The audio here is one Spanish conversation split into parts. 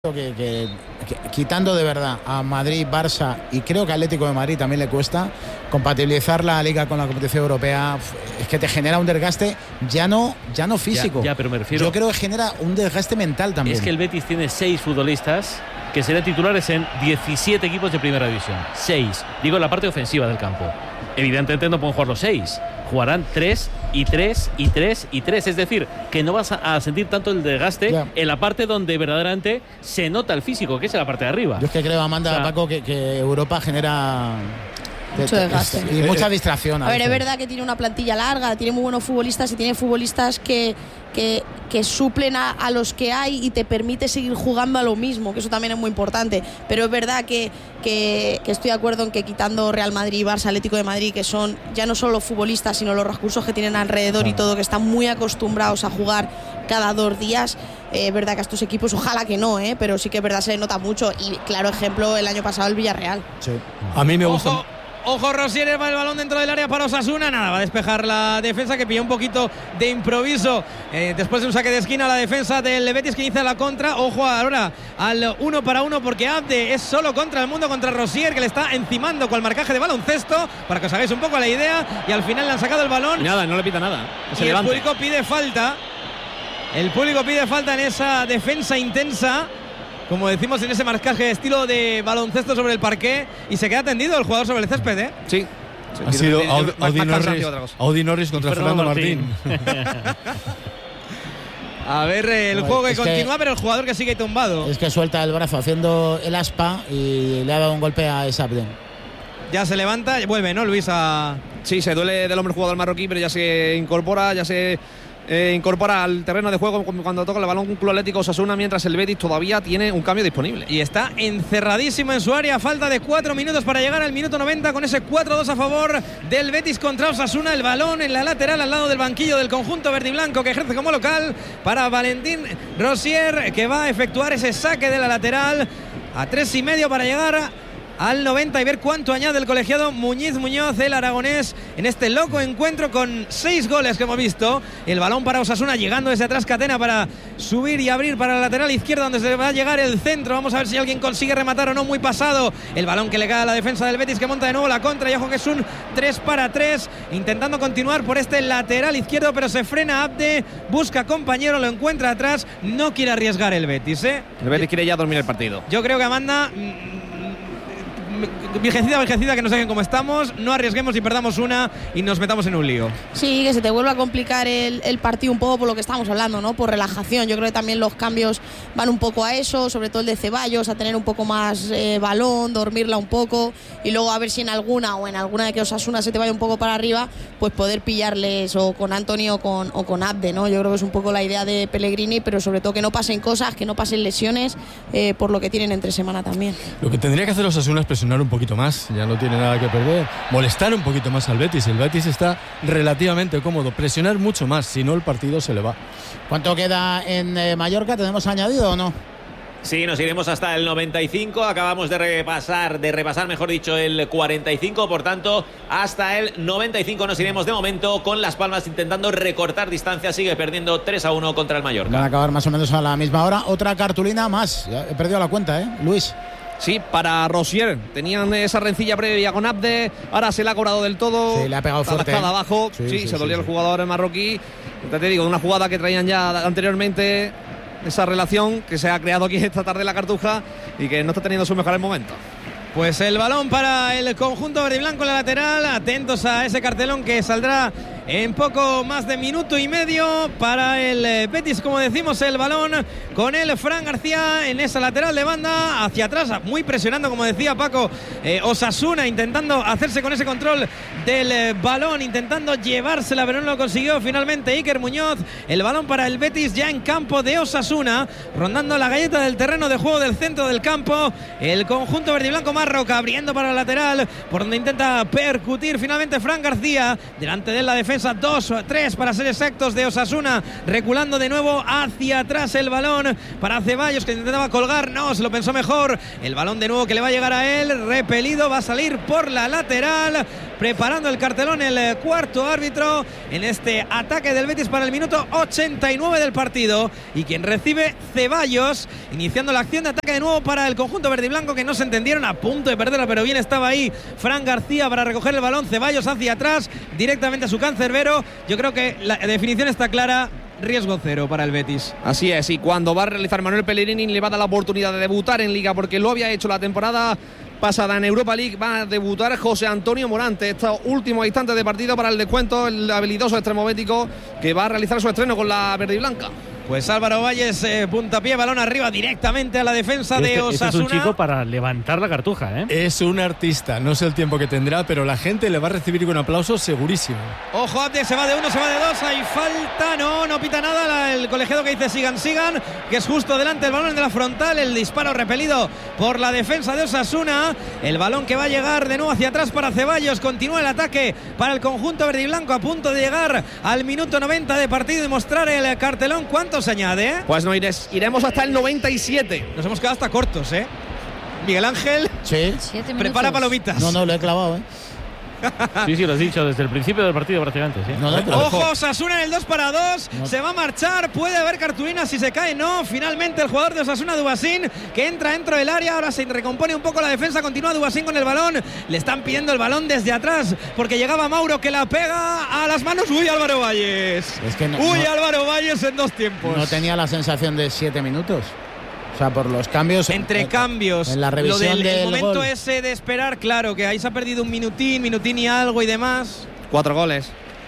que quitando de verdad a Madrid, Barça y creo que Atlético de Madrid también le cuesta compatibilizar la Liga con la competición europea, es que te genera un desgaste ya no físico. Ya, pero me refiero, yo creo que genera un desgaste mental también. Es que el Betis tiene 6 futbolistas que serán titulares en 17 equipos de primera división. 6, digo en la parte ofensiva del campo. Evidentemente no pueden jugar los 6. Jugarán 3 y 3 y 3 y 3. Es decir, que no vas a sentir tanto el desgaste en la parte donde verdaderamente se nota el físico, que es en la parte de arriba. Yo es que creo, Amanda, Paco, que Europa genera mucho desgaste y mucha distracción. A ver, es verdad que tiene una plantilla larga, tiene muy buenos futbolistas y tiene futbolistas que suplen a los que hay y te permite seguir jugando a lo mismo, que eso también es muy importante. Pero es verdad que estoy de acuerdo en que quitando Real Madrid, Barça, Atlético de Madrid, que son ya no solo los futbolistas, sino los recursos que tienen alrededor y todo, que están muy acostumbrados a jugar cada 2 días, es verdad que a estos equipos, ojalá que no, pero sí que es verdad, se le nota mucho. Y claro ejemplo, el año pasado el Villarreal. Sí. A mí me gusta. Ojo, Rosier, va el balón dentro del área para Osasuna. Nada, va a despejar la defensa, que pilló un poquito de improviso después de un saque de esquina la defensa del Betis, que inicia la contra. Ojo ahora al 1 para 1, porque Abde es solo contra el mundo, contra Rosier, que le está encimando con el marcaje de baloncesto, para que os hagáis un poco la idea. Y al final le han sacado el balón. Y nada, no le pita nada. Y el público pide falta. El público pide falta en esa defensa intensa, como decimos, en ese marcaje de estilo de baloncesto sobre el parqué, y se queda tendido el jugador sobre el césped, Sí. Ha sido Audi Norris contra Fernando Martín. A ver, el juego que continúa, pero el jugador que sigue tumbado. Es que suelta el brazo haciendo el aspa y le ha dado un golpe a Esabden. Ya se levanta, vuelve, ¿no, Luis? Sí, se duele del hombre jugador marroquí, pero ya se incorpora, incorpora al terreno de juego cuando toca el balón un Club Atlético Osasuna, mientras el Betis todavía tiene un cambio disponible. Y está encerradísimo en su área, falta de 4 minutos para llegar al minuto 90, con ese 4-2 a favor del Betis contra Osasuna. El balón en la lateral al lado del banquillo del conjunto verde y blanco, que ejerce como local, para Valentín Rosier, que va a efectuar ese saque de la lateral a 3,5 para llegar al 90 y ver cuánto añade el colegiado Muñiz Muñoz, el aragonés, en este loco encuentro con 6 goles que hemos visto. El balón para Osasuna, llegando desde atrás Catena para subir y abrir para la lateral izquierda, donde se va a llegar el centro. Vamos a ver si alguien consigue rematar o no, muy pasado. El balón que le cae a la defensa del Betis, que monta de nuevo la contra, y ojo que es un 3-3, intentando continuar por este lateral izquierdo, pero se frena Abde, busca compañero, lo encuentra atrás, no quiere arriesgar el Betis, El Betis quiere ya dormir el partido. Yo creo que Amanda, virgencita, que nos dejen como estamos, no arriesguemos y perdamos una y nos metamos en un lío. Sí, que se te vuelva a complicar el partido un poco, por lo que estamos hablando, ¿no? Por relajación. Yo creo que también los cambios van un poco a eso, sobre todo el de Ceballos, a tener un poco más balón, dormirla un poco, y luego a ver si en alguna de que Osasuna se te vaya un poco para arriba, pues poder pillarles o con Antonio o con Abde, ¿no? Yo creo que es un poco la idea de Pellegrini, pero sobre todo que no pasen cosas, que no pasen lesiones, por lo que tienen entre semana también. Lo que tendría que hacer Osasuna es presionar un poquito más, ya no tiene nada que perder, molestar un poquito más al Betis. El Betis está relativamente cómodo, presionar mucho más, si no el partido se le va. ¿Cuánto queda en Mallorca? ¿Tenemos añadido o no? Sí, nos iremos hasta el 95, acabamos de repasar, mejor dicho, el 45, por tanto, hasta el 95 nos iremos de momento, con Las Palmas intentando recortar distancia, sigue perdiendo 3-1 contra el Mallorca. Van a acabar más o menos a la misma hora. Otra cartulina más, ya he perdido la cuenta, Luis. Sí, para Rosier. Tenían esa rencilla previa con Abde. Ahora se le ha cobrado del todo. Sí, le ha pegado fuerte. Está abajo. Sí, se dolía el jugador marroquí. Ya te digo, una jugada que traían ya anteriormente. Esa relación que se ha creado aquí esta tarde en la Cartuja y que no está teniendo sus mejores momentos. Pues el balón para el conjunto verde y blanco en la lateral. Atentos a ese cartelón que saldrá en poco más de minuto y medio para el Betis. Como decimos, el balón con el Fran García en esa lateral de banda, hacia atrás, muy presionando, como decía Paco, Osasuna intentando hacerse con ese control del balón, intentando llevársela, pero no lo consiguió finalmente Iker Muñoz. El balón para el Betis ya en campo de Osasuna, rondando la galleta del terreno de juego del centro del campo. El conjunto verde y blanco, Marroca abriendo para la lateral, por donde intenta percutir finalmente Fran García. Delante de la defensa 2-3 para ser exactos de Osasuna, reculando de nuevo hacia atrás el balón para Ceballos, que intentaba colgar, no, se lo pensó mejor. El balón de nuevo que le va a llegar a él, repelido, va a salir por la lateral preparando el cartelón el cuarto árbitro en este ataque del Betis para el minuto 89 del partido. Y quien recibe, Ceballos, iniciando la acción de ataque de nuevo para el conjunto verde y blanco, que no se entendieron, a punto de perderla, pero bien estaba ahí Fran García para recoger el balón. Ceballos hacia atrás, directamente a su cancerbero. Yo creo que la definición está clara. Riesgo cero para el Betis. Así es, y cuando va a realizar Manuel Pellegrini, le va a dar la oportunidad de debutar en Liga, porque lo había hecho la temporada pasada en Europa League. Va a debutar José Antonio Morante, estos últimos instantes de partido para el descuento, el habilidoso extremovético que va a realizar su estreno con la verde y blanca. Pues Álvaro Valles, puntapié, balón arriba directamente a la defensa de Osasuna. Este es un chico para levantar la cartuja, ¿eh? Es un artista, no sé el tiempo que tendrá, pero la gente le va a recibir con aplausos segurísimo. Ojo, Abde, se va de uno, se va de dos, hay falta, no pita nada el colegiado que dice sigan, que es justo delante del balón de la frontal, el disparo repelido por la defensa de Osasuna, el balón que va a llegar de nuevo hacia atrás para Ceballos, continúa el ataque para el conjunto verde y blanco, a punto de llegar al minuto 90 de partido y mostrar el cartelón. ¿Cuánto se añade? Pues no iremos hasta el 97. Nos hemos quedado hasta cortos, Miguel Ángel. Sí. Prepara palomitas. No, lo he clavado, Sí, lo has dicho desde el principio del partido prácticamente, ¿sí? Ojo, Osasuna en el 2-2, se va a marchar, puede haber cartulina si se cae, no, finalmente el jugador de Osasuna, Dubasín, que entra dentro del área, ahora se recompone un poco la defensa, continúa Dubasín con el balón, le están pidiendo el balón desde atrás, porque llegaba Mauro que la pega a las manos, Álvaro Valles, Álvaro Valles en dos tiempos. No tenía la sensación de 7 minutos. O sea, por los cambios. Entre cambios. En la revisión el momento gol. ese de esperar, claro, que ahí se ha perdido un minutín y algo y demás. 4 goles.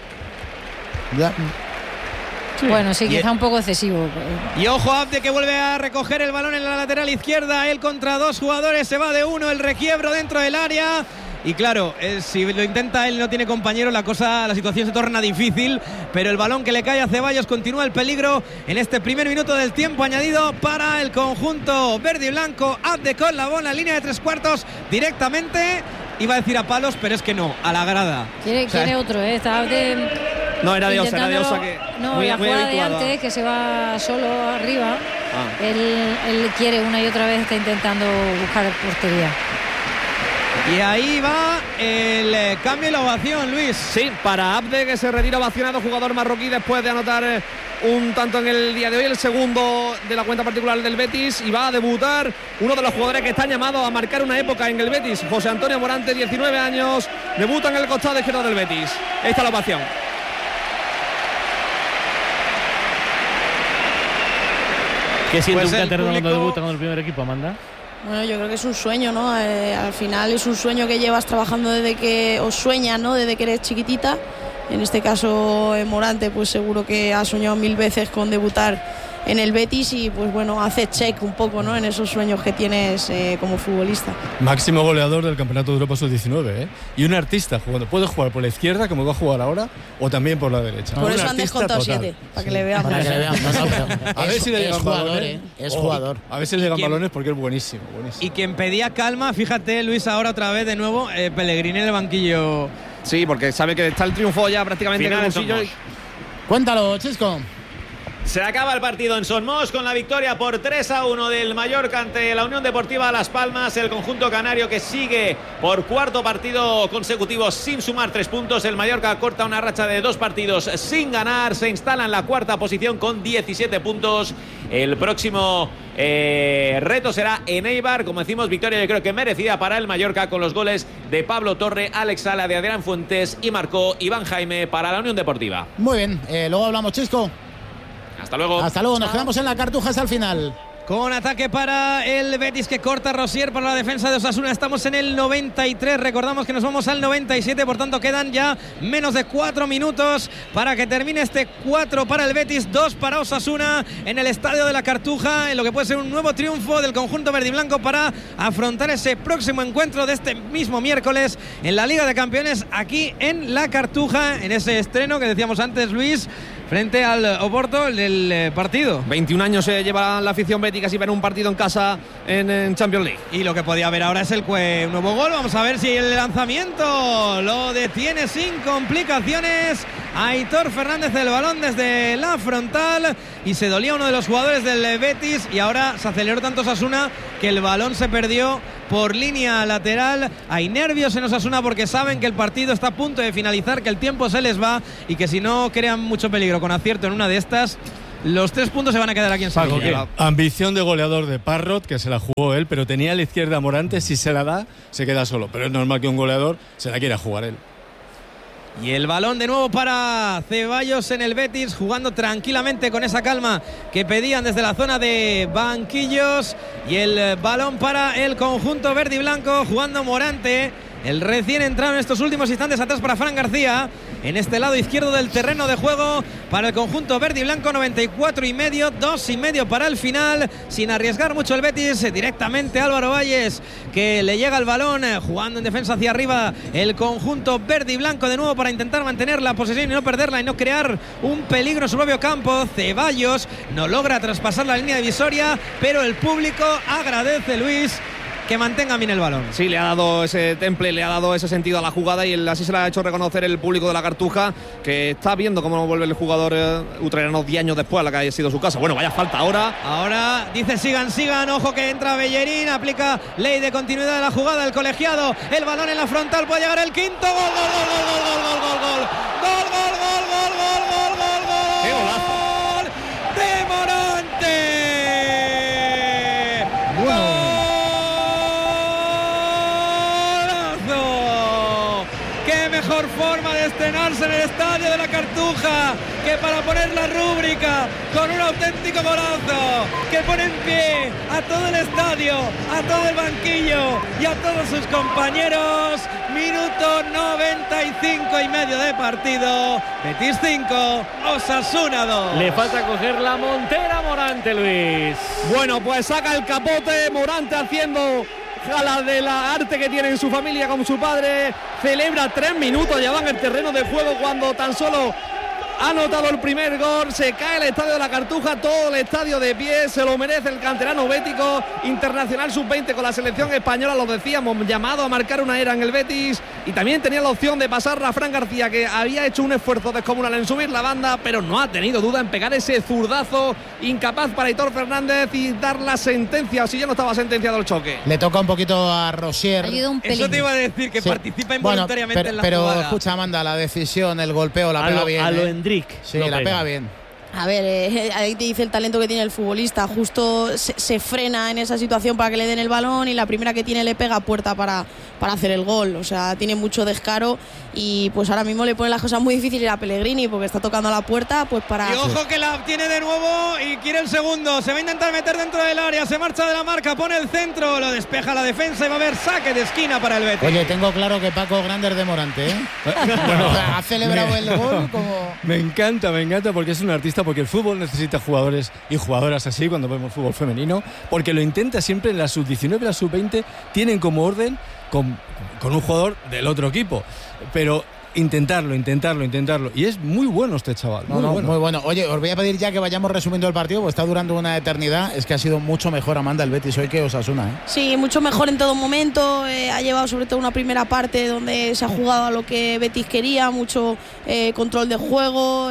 Ya. Sí. Bueno, sí, quizá un poco excesivo. Y ojo, Abde, que vuelve a recoger el balón en la lateral izquierda. Él contra dos jugadores, se va de uno, el requiebro dentro del área. Y claro, si lo intenta él, no tiene compañero, la situación se torna difícil, pero el balón que le cae a Ceballos, continúa el peligro en este primer minuto del tiempo añadido para el conjunto verde y blanco. Abde con la bola, línea de 3/4 directamente, iba a decir a palos, pero es que no, a la grada. Quiere otro, está Abde. No, era de Osa que... No, la jugada de antes, que se va solo arriba, él quiere una y otra vez, está intentando buscar portería. Y ahí va el cambio y la ovación, Luis. Sí, para Abde, que se retira ovacionado, jugador marroquí, después de anotar un tanto en el día de hoy, el segundo de la cuenta particular del Betis, y va a debutar uno de los jugadores que están llamados a marcar una época en el Betis, José Antonio Morante, 19 años, debuta en el costado izquierdo del Betis. Ahí está la ovación. ¿Qué siente un canterano cuando debuta con el primer equipo, Amanda? Bueno, yo creo que es un sueño, ¿no? Al final es un sueño que llevas trabajando desde que os sueñas, ¿no? Desde que eres chiquitita. En este caso, Morante, pues seguro que ha soñado 1000 veces con debutar en el Betis y, pues bueno, hace check un poco, ¿no? En esos sueños que tienes como futbolista. Máximo goleador del Campeonato de Europa Sub-19, Y un artista jugando. Puede jugar por la izquierda, como va a jugar ahora, o también por la derecha. Por eso han descontado 7, para que le veamos. Para que le veamos. A ver si le llegan balones. Es jugador. A ver si le llegan balones porque es buenísimo. Y quien pedía calma, fíjate, Luis, ahora otra vez de nuevo, Pellegrini en el banquillo. Sí, porque sabe que está el triunfo ya prácticamente en el bolsillo. Cuéntalo, Chisco. Se acaba el partido en Son Moix con la victoria por 3-1 del Mallorca ante la Unión Deportiva Las Palmas. El conjunto canario que sigue por cuarto partido consecutivo sin sumar 3 puntos. El Mallorca corta una racha de 2 partidos sin ganar. Se instala en la cuarta posición con 17 puntos. El próximo reto será en Eibar. Como decimos, victoria yo creo que merecida para el Mallorca con los goles de Pablo Torre, Alex Sala, de Adrián Fuentes y marcó Iván Jaime para la Unión Deportiva. Muy bien, luego hablamos, Chisco. Hasta luego. Hasta luego, nos quedamos en la cartuja hasta el final. Con ataque para el Betis que corta Rosier para la defensa de Osasuna. Estamos en el 93. Recordamos que nos vamos al 97. Por tanto, quedan ya menos de 4 minutos para que termine este 4 para el Betis, 2 para Osasuna en el Estadio de la Cartuja. En lo que puede ser un nuevo triunfo del conjunto verde y blanco para afrontar ese próximo encuentro de este mismo miércoles en la Liga de Campeones aquí en la Cartuja. En ese estreno que decíamos antes, Luis, frente al Oporto del partido. 21 años se lleva la afición bética sin ver un partido en casa en Champions League. Y lo que podía haber ahora es un nuevo gol. Vamos a ver si el lanzamiento lo detiene sin complicaciones Aitor Fernández el balón desde la frontal y se dolía uno de los jugadores del Betis y ahora se aceleró tanto Osasuna que el balón se perdió por línea lateral. Hay nervios en Osasuna porque saben que el partido está a punto de finalizar, que el tiempo se les va y que si no crean mucho peligro con acierto en una de estas, los 3 puntos se van a quedar aquí en Sevilla. Ambición de goleador de Parrot, que se la jugó él, pero tenía a la izquierda a Morante. Si se la da, se queda solo, pero es normal que un goleador se la quiera jugar él. Y el balón de nuevo para Ceballos en el Betis, jugando tranquilamente con esa calma que pedían desde la zona de banquillos. Y el balón para el conjunto verde y blanco, jugando Morante, el recién entrado en estos últimos instantes, atrás para Fran García. En este lado izquierdo del terreno de juego para el conjunto verde y blanco, 94,5, 2,5 para el final, sin arriesgar mucho el Betis. Directamente Álvaro Valles, que le llega el balón, jugando en defensa hacia arriba el conjunto verde y blanco de nuevo para intentar mantener la posesión y no perderla y no crear un peligro en su propio campo. Ceballos no logra traspasar la línea divisoria, pero el público agradece, Luis, que mantenga bien el balón. Sí, le ha dado ese temple, le ha dado ese sentido a la jugada y así se le ha hecho reconocer el público de la Cartuja, que está viendo cómo vuelve el jugador ucraniano 10 años después a la que haya sido su casa. Bueno, vaya falta ahora. Ahora dice sigan, ojo que entra Bellerín, aplica ley de continuidad de la jugada, el colegiado, el balón en la frontal, puede llegar el quinto, gol. ¡Qué golazo! ¡De Morante! Mejor forma de estrenarse en el estadio de la Cartuja que para poner la rúbrica con un auténtico golazo que pone en pie a todo el estadio, a todo el banquillo y a todos sus compañeros. Minuto 95,5 de partido. Betis 5, Osasuna 2. Le falta coger la montera Morante, Luis. Bueno, pues saca el capote Morante haciendo gala de la arte que tiene en su familia con su padre. Celebra 3 minutos, ya va en el terreno de juego cuando tan solo ha anotado el primer gol. Se cae el estadio de la Cartuja, todo el estadio de pie, se lo merece el canterano bético, internacional sub-20 con la selección española, lo decíamos, llamado a marcar una era en el Betis, y también tenía la opción de pasarla a Fran García, que había hecho un esfuerzo descomunal en subir la banda, pero no ha tenido duda en pegar ese zurdazo, incapaz para Aitor Fernández y dar la sentencia, si ya no estaba sentenciado el choque. Le toca un poquito a Rosier. Eso te iba a decir, que participa involuntariamente en la jugada. Pero escucha, Amanda, la decisión, el golpeo, la pega bien. Sí, la pega bien. A ver, ahí te dice el talento que tiene el futbolista. Justo se frena en esa situación para que le den el balón y la primera que tiene le pega a puerta para hacer el gol. O sea, tiene mucho descaro y pues ahora mismo le pone las cosas muy difíciles a Pellegrini porque está tocando a la puerta pues para... Y ojo que la obtiene de nuevo y quiere el segundo. Se va a intentar meter dentro del área, se marcha de la marca, pone el centro, lo despeja la defensa y va a haber saque de esquina para el Betis. Oye, tengo claro que Paco Grande es de Morante, ¿eh? Bueno, ha celebrado el gol como... Me encanta porque es un artista, porque el fútbol necesita jugadores y jugadoras así cuando vemos fútbol femenino, porque lo intenta siempre en la sub-19 y la sub-20, tienen como orden con un jugador del otro equipo, pero intentarlo, y es muy bueno este chaval, muy bueno. Oye, os voy a pedir ya que vayamos resumiendo el partido, porque está durando una eternidad. Es que ha sido mucho mejor, Amanda, el Betis hoy que Osasuna, ¿eh? Sí, mucho mejor en todo momento. Ha llevado sobre todo una primera parte donde se ha jugado a lo que Betis quería, mucho control de juego,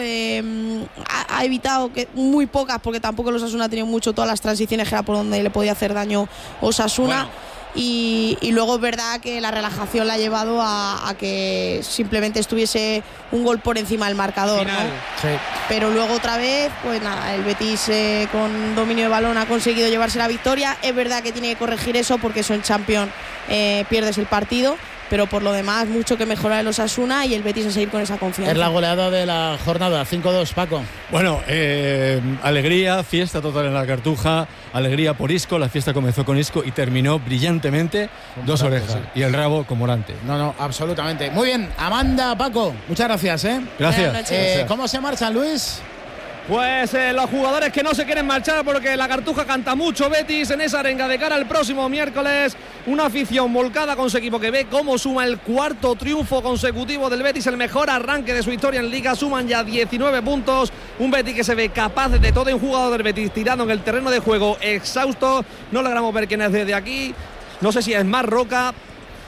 ha evitado que muy pocas, porque tampoco el Osasuna ha tenido mucho todas las transiciones, que era por donde le podía hacer daño Osasuna. Bueno. Y luego es verdad que la relajación la ha llevado a que simplemente estuviese un gol por encima del marcador, ¿no? Sí. Pero luego otra vez, pues nada, el Betis con dominio de balón ha conseguido llevarse la victoria. Es verdad que tiene que corregir eso porque eso en Champions pierdes el partido, pero por lo demás mucho que mejorar el Osasuna y el Betis a seguir con esa confianza. Es la goleada de la jornada, 5-2, Paco. Bueno, alegría, fiesta total en la Cartuja, alegría por Isco, la fiesta comenzó con Isco y terminó brillantemente, dos orejas y el rabo con Morante. No, absolutamente. Muy bien, Amanda, Paco, muchas gracias, ¿eh? Gracias. ¿Cómo se marchan, Luis? Pues los jugadores que no se quieren marchar porque la Cartuja canta mucho Betis en esa arenga de cara al próximo miércoles. Una afición volcada con su equipo que ve cómo suma el 4º triunfo consecutivo del Betis, el mejor arranque de su historia en Liga. Suman ya 19 puntos. Un Betis que se ve capaz de todo, un jugador del Betis tirado en el terreno de juego exhausto. No logramos ver quién es desde aquí. No sé si es Mar Roca.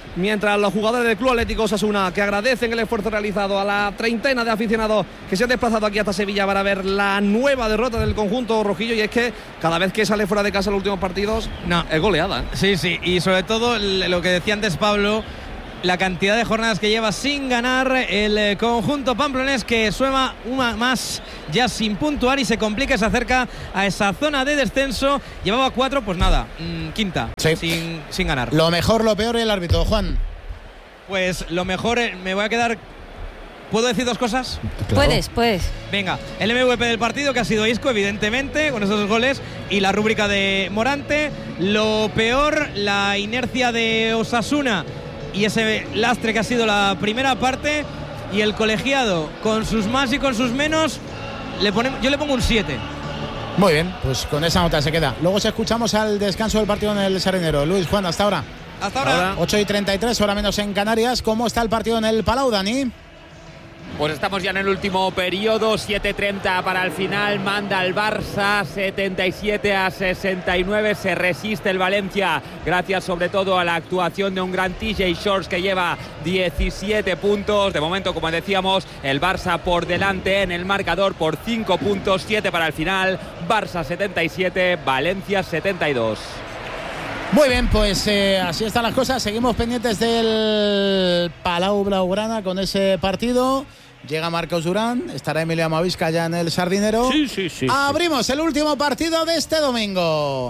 mientras los jugadores del Club Atlético Osasuna, que agradecen el esfuerzo realizado a la treintena de aficionados que se han desplazado aquí hasta Sevilla para ver la nueva derrota del conjunto rojillo, y es que cada vez que sale fuera de casa en los últimos partidos es goleada. Sí, y sobre todo lo que decía antes Pablo, la cantidad de jornadas que lleva sin ganar el conjunto pamplonés, que suema una más ya sin puntuar y se complica, se acerca a esa zona de descenso. Llevaba 4, pues nada, quinta, sí. sin ganar. Lo mejor, lo peor y el árbitro, Juan. Pues lo mejor, me voy a quedar... ¿Puedo decir 2 cosas? Claro. Puedes. Venga, el MVP del partido, que ha sido Isco, evidentemente, con esos 2 goles, y la rúbrica de Morante. Lo peor, la inercia de Osasuna y ese lastre que ha sido la primera parte, y el colegiado con sus más y con sus menos, yo le pongo un 7. Muy bien, pues con esa nota se queda. Luego escuchamos al descanso del partido en el Sardinero. Luis, Juan, hasta ahora. Hasta ahora. 8:33, hora menos en Canarias. ¿Cómo está el partido en el Palau, Dani? Pues estamos ya en el último periodo, 7:30 para el final, manda el Barça, 77-69, se resiste el Valencia, gracias sobre todo a la actuación de un gran TJ Shorts que lleva 17 puntos, de momento, como decíamos, el Barça por delante en el marcador por 5 puntos, 7 para el final, Barça 77, Valencia 72. Muy bien, pues así están las cosas. Seguimos pendientes del Palau Blaugrana con ese partido. Llega Marcos Durán, estará Emilio Amavisca ya en el Sardinero. Sí. Abrimos el último partido de este domingo.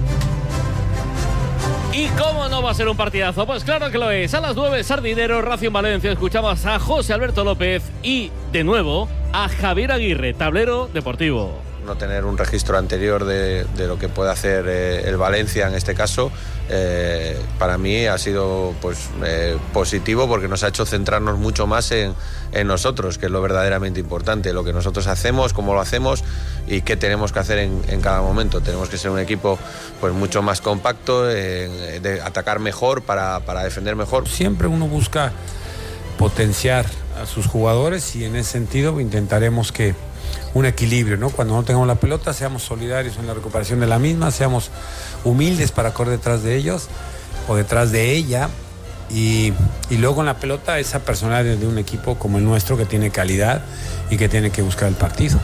¿Y cómo no va a ser un partidazo? Pues claro que lo es. A las 9, Sardinero, Racing Valencia. Escuchamos a José Alberto López y, de nuevo, a Javier Aguirre, tablero deportivo. No tener un registro anterior de lo que puede hacer el Valencia en este caso, para mí ha sido positivo, porque nos ha hecho centrarnos mucho más en nosotros, que es lo verdaderamente importante, lo que nosotros hacemos, cómo lo hacemos y qué tenemos que hacer en cada momento. Tenemos que ser un equipo pues mucho más compacto, de atacar mejor para defender mejor. Siempre uno busca potenciar a sus jugadores, y en ese sentido intentaremos que un equilibrio, ¿no? Cuando no tengamos la pelota, seamos solidarios en la recuperación de la misma, seamos humildes para correr detrás de ellos o detrás de ella, y luego con la pelota, esa personalidad de un equipo como el nuestro, que tiene calidad y que tiene que buscar el partido.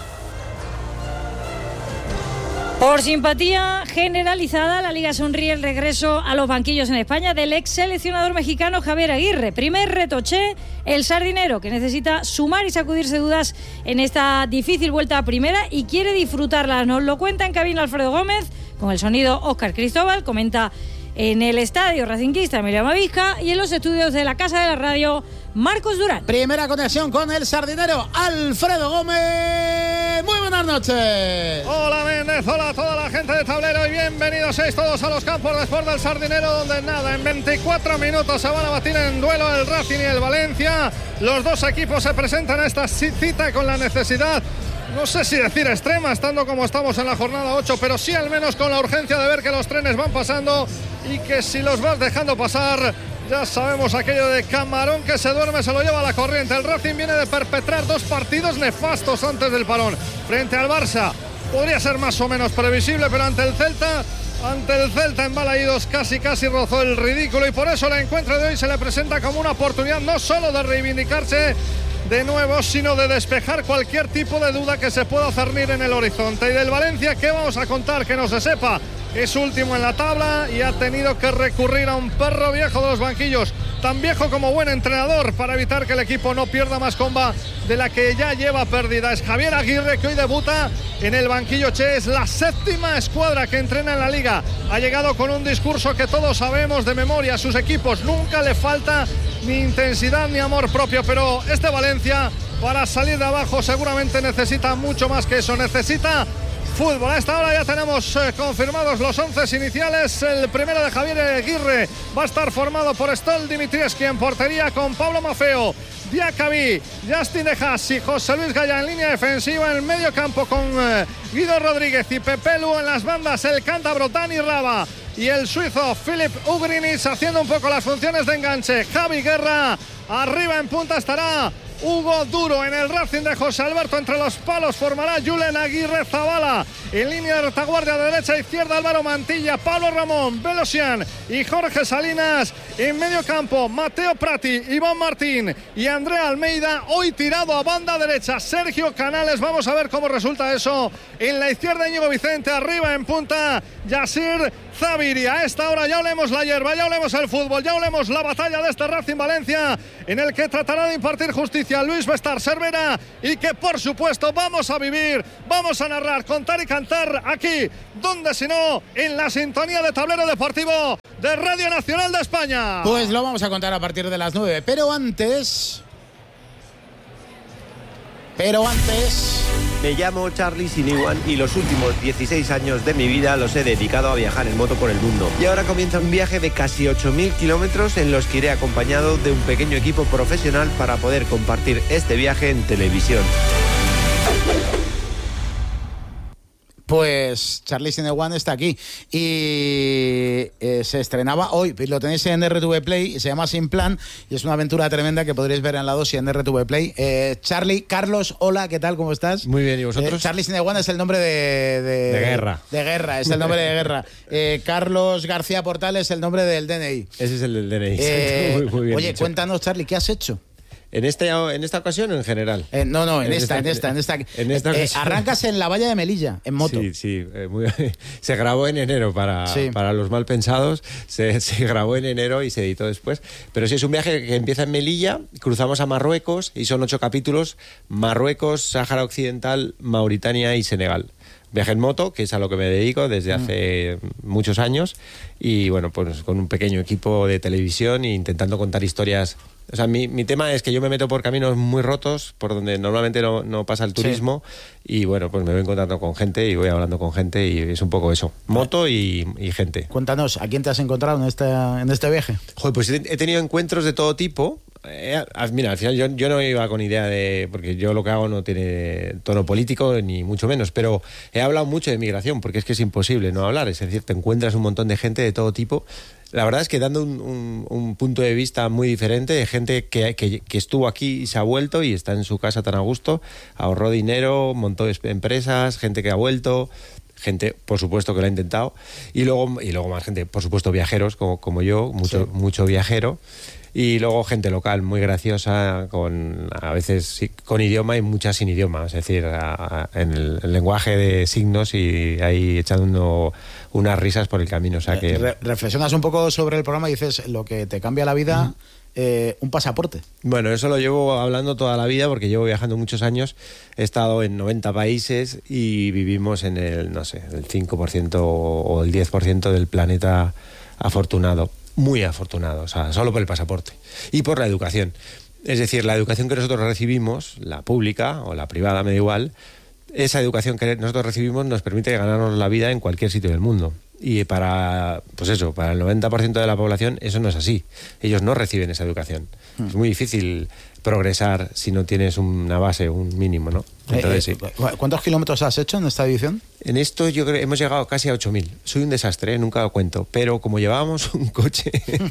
Por simpatía generalizada, la Liga sonríe el regreso a los banquillos en España del ex seleccionador mexicano Javier Aguirre. Primer retoche, el Sardinero, que necesita sumar y sacudirse dudas en esta difícil vuelta a primera y quiere disfrutarla. Nos lo cuenta en cabina Alfredo Gómez, con el sonido Óscar Cristóbal, comenta en el estadio racinguista Emilio Amavisca, y en los estudios de la Casa de la Radio, Marcos Durán. Primera conexión con el Sardinero, Alfredo Gómez. Muy buenas noches. Hola Méndez, hola a toda la gente de Tablero, y bienvenidos todos a los campos de Sport del Sardinero, donde en 24 minutos se van a batir en duelo el Racing y el Valencia. Los dos equipos se presentan a esta cita con la necesidad, no sé si decir extrema, estando como estamos en la jornada 8, pero sí al menos con la urgencia de ver que los trenes van pasando, y que si los vas dejando pasar, ya sabemos aquello de camarón que se duerme se lo lleva a la corriente. El Racing viene de perpetrar 2 partidos nefastos antes del parón. Frente al Barça podría ser más o menos previsible, pero ante el Celta en Balaídos casi rozó el ridículo, y por eso el encuentro de hoy se le presenta como una oportunidad no solo de reivindicarse de nuevo, sino de despejar cualquier tipo de duda que se pueda cernir en el horizonte. Y del Valencia, ¿qué vamos a contar que no se sepa? Es último en la tabla y ha tenido que recurrir a un perro viejo de los banquillos, tan viejo como buen entrenador, para evitar que el equipo no pierda más comba de la que ya lleva perdida. Es Javier Aguirre, que hoy debuta en el banquillo. Es la 7ª escuadra que entrena en la Liga. Ha llegado con un discurso que todos sabemos de memoria. A sus equipos nunca le falta ni intensidad ni amor propio, pero este Valencia, para salir de abajo, seguramente necesita mucho más que eso. Necesita fútbol. A esta hora ya tenemos confirmados los 11 iniciales. El primero de Javier Aguirre va a estar formado por Stol Dimitrievski en portería, con Pablo Maffeo, Diakabi, Justin De Haas y José Luis Gaya en línea defensiva. En el medio campo con Guido Rodríguez y Pepe Lu. En las bandas el cántabro Dani Raba y el suizo Filip Ugrinis haciendo un poco las funciones de enganche. Javi Guerra arriba en punta estará Hugo Duro. En el Racing de José Alberto, entre los palos, formará Julen Aguirre Zabala. En línea de retaguardia de derecha a izquierda, Álvaro Mantilla, Pablo Ramón, Belosian y Jorge Salinas. En medio campo, Mateo Prati, Iván Martín y Andrea Almeida. Hoy tirado a banda derecha, Sergio Canales. Vamos a ver cómo resulta eso. En la izquierda, Íñigo Vicente. Arriba en punta, Yasir Zabiri. A esta hora ya olemos la hierba, ya olemos el fútbol, ya olemos la batalla de este Racing Valencia, en el que tratará de impartir justicia Luis Bestar Cervera, y que por supuesto vamos a vivir, vamos a narrar, contar y cantar aquí, donde si no, en la sintonía de Tablero Deportivo de Radio Nacional de España. Pues lo vamos a contar a partir de las 9, pero antes... Me llamo Charlie Sinewan y los últimos 16 años de mi vida los he dedicado a viajar en moto por el mundo. Y ahora comienza un viaje de casi 8.000 kilómetros en los que iré acompañado de un pequeño equipo profesional para poder compartir este viaje en televisión. Pues Charlie Sinewan está aquí y se estrenaba hoy, lo tenéis en RTV Play, se llama Sin Plan y es una aventura tremenda que podréis ver en la 2 y en RTV Play. Charlie, Carlos, hola, ¿qué tal? ¿Cómo estás? Muy bien, ¿y vosotros? Charlie Sinewan es el nombre de guerra. De guerra, es el nombre de guerra. Carlos García Portal es el nombre del DNI. Ese es el del DNI. Muy bien. Oye, dicho. Cuéntanos, Charlie, ¿qué has hecho? ¿En esta ocasión o en general? No, en esta. Arrancas en la valla de Melilla, en moto. Sí. Se grabó en enero para los mal pensados. Se grabó en enero y se editó después. Pero sí, es un viaje que empieza en Melilla, cruzamos a Marruecos y son 8 capítulos. Marruecos, Sáhara Occidental, Mauritania y Senegal. Viaje en moto, que es a lo que me dedico desde hace muchos años. Y bueno, pues con un pequeño equipo de televisión e intentando contar historias. O sea, mi tema es que yo me meto por caminos muy rotos, por donde normalmente no pasa el turismo, y bueno, pues me voy encontrando con gente y voy hablando con gente y es un poco eso, moto y gente. Cuéntanos, ¿a quién te has encontrado en este viaje? Joder, pues he tenido encuentros de todo tipo. Mira, al final yo no iba con idea de... Porque yo lo que hago no tiene tono político, ni mucho menos, pero he hablado mucho de migración, porque es que es imposible no hablar. Es decir, te encuentras un montón de gente de todo tipo. La verdad es que dando un punto de vista muy diferente de gente que estuvo aquí y se ha vuelto y está en su casa tan a gusto, ahorró dinero, montó empresas, gente que ha vuelto, gente, por supuesto, que lo ha intentado, y luego más gente, por supuesto, viajeros como yo, mucho viajero. Y luego gente local muy graciosa, a veces con idioma y muchas sin idioma, es decir, en el lenguaje de signos y ahí echando unas risas por el camino. O sea que reflexionas un poco sobre el programa y dices lo que te cambia la vida, un pasaporte. Bueno, eso lo llevo hablando toda la vida porque llevo viajando muchos años, he estado en 90 países y vivimos en el 5% o el 10% del planeta afortunado. Muy afortunado, o sea, solo por el pasaporte y por la educación. Es decir, la educación que nosotros recibimos, la pública o la privada, me da igual, esa educación que nosotros recibimos nos permite ganarnos la vida en cualquier sitio del mundo. Y para el 90% de la población eso no es así. Ellos no reciben esa educación. Es muy difícil progresar si no tienes una base, un mínimo, ¿no? Entonces, sí. ¿Cuántos kilómetros has hecho en esta edición? En esto yo creo que hemos llegado casi a 8.000. Soy un desastre, nunca lo cuento. Pero como llevábamos un coche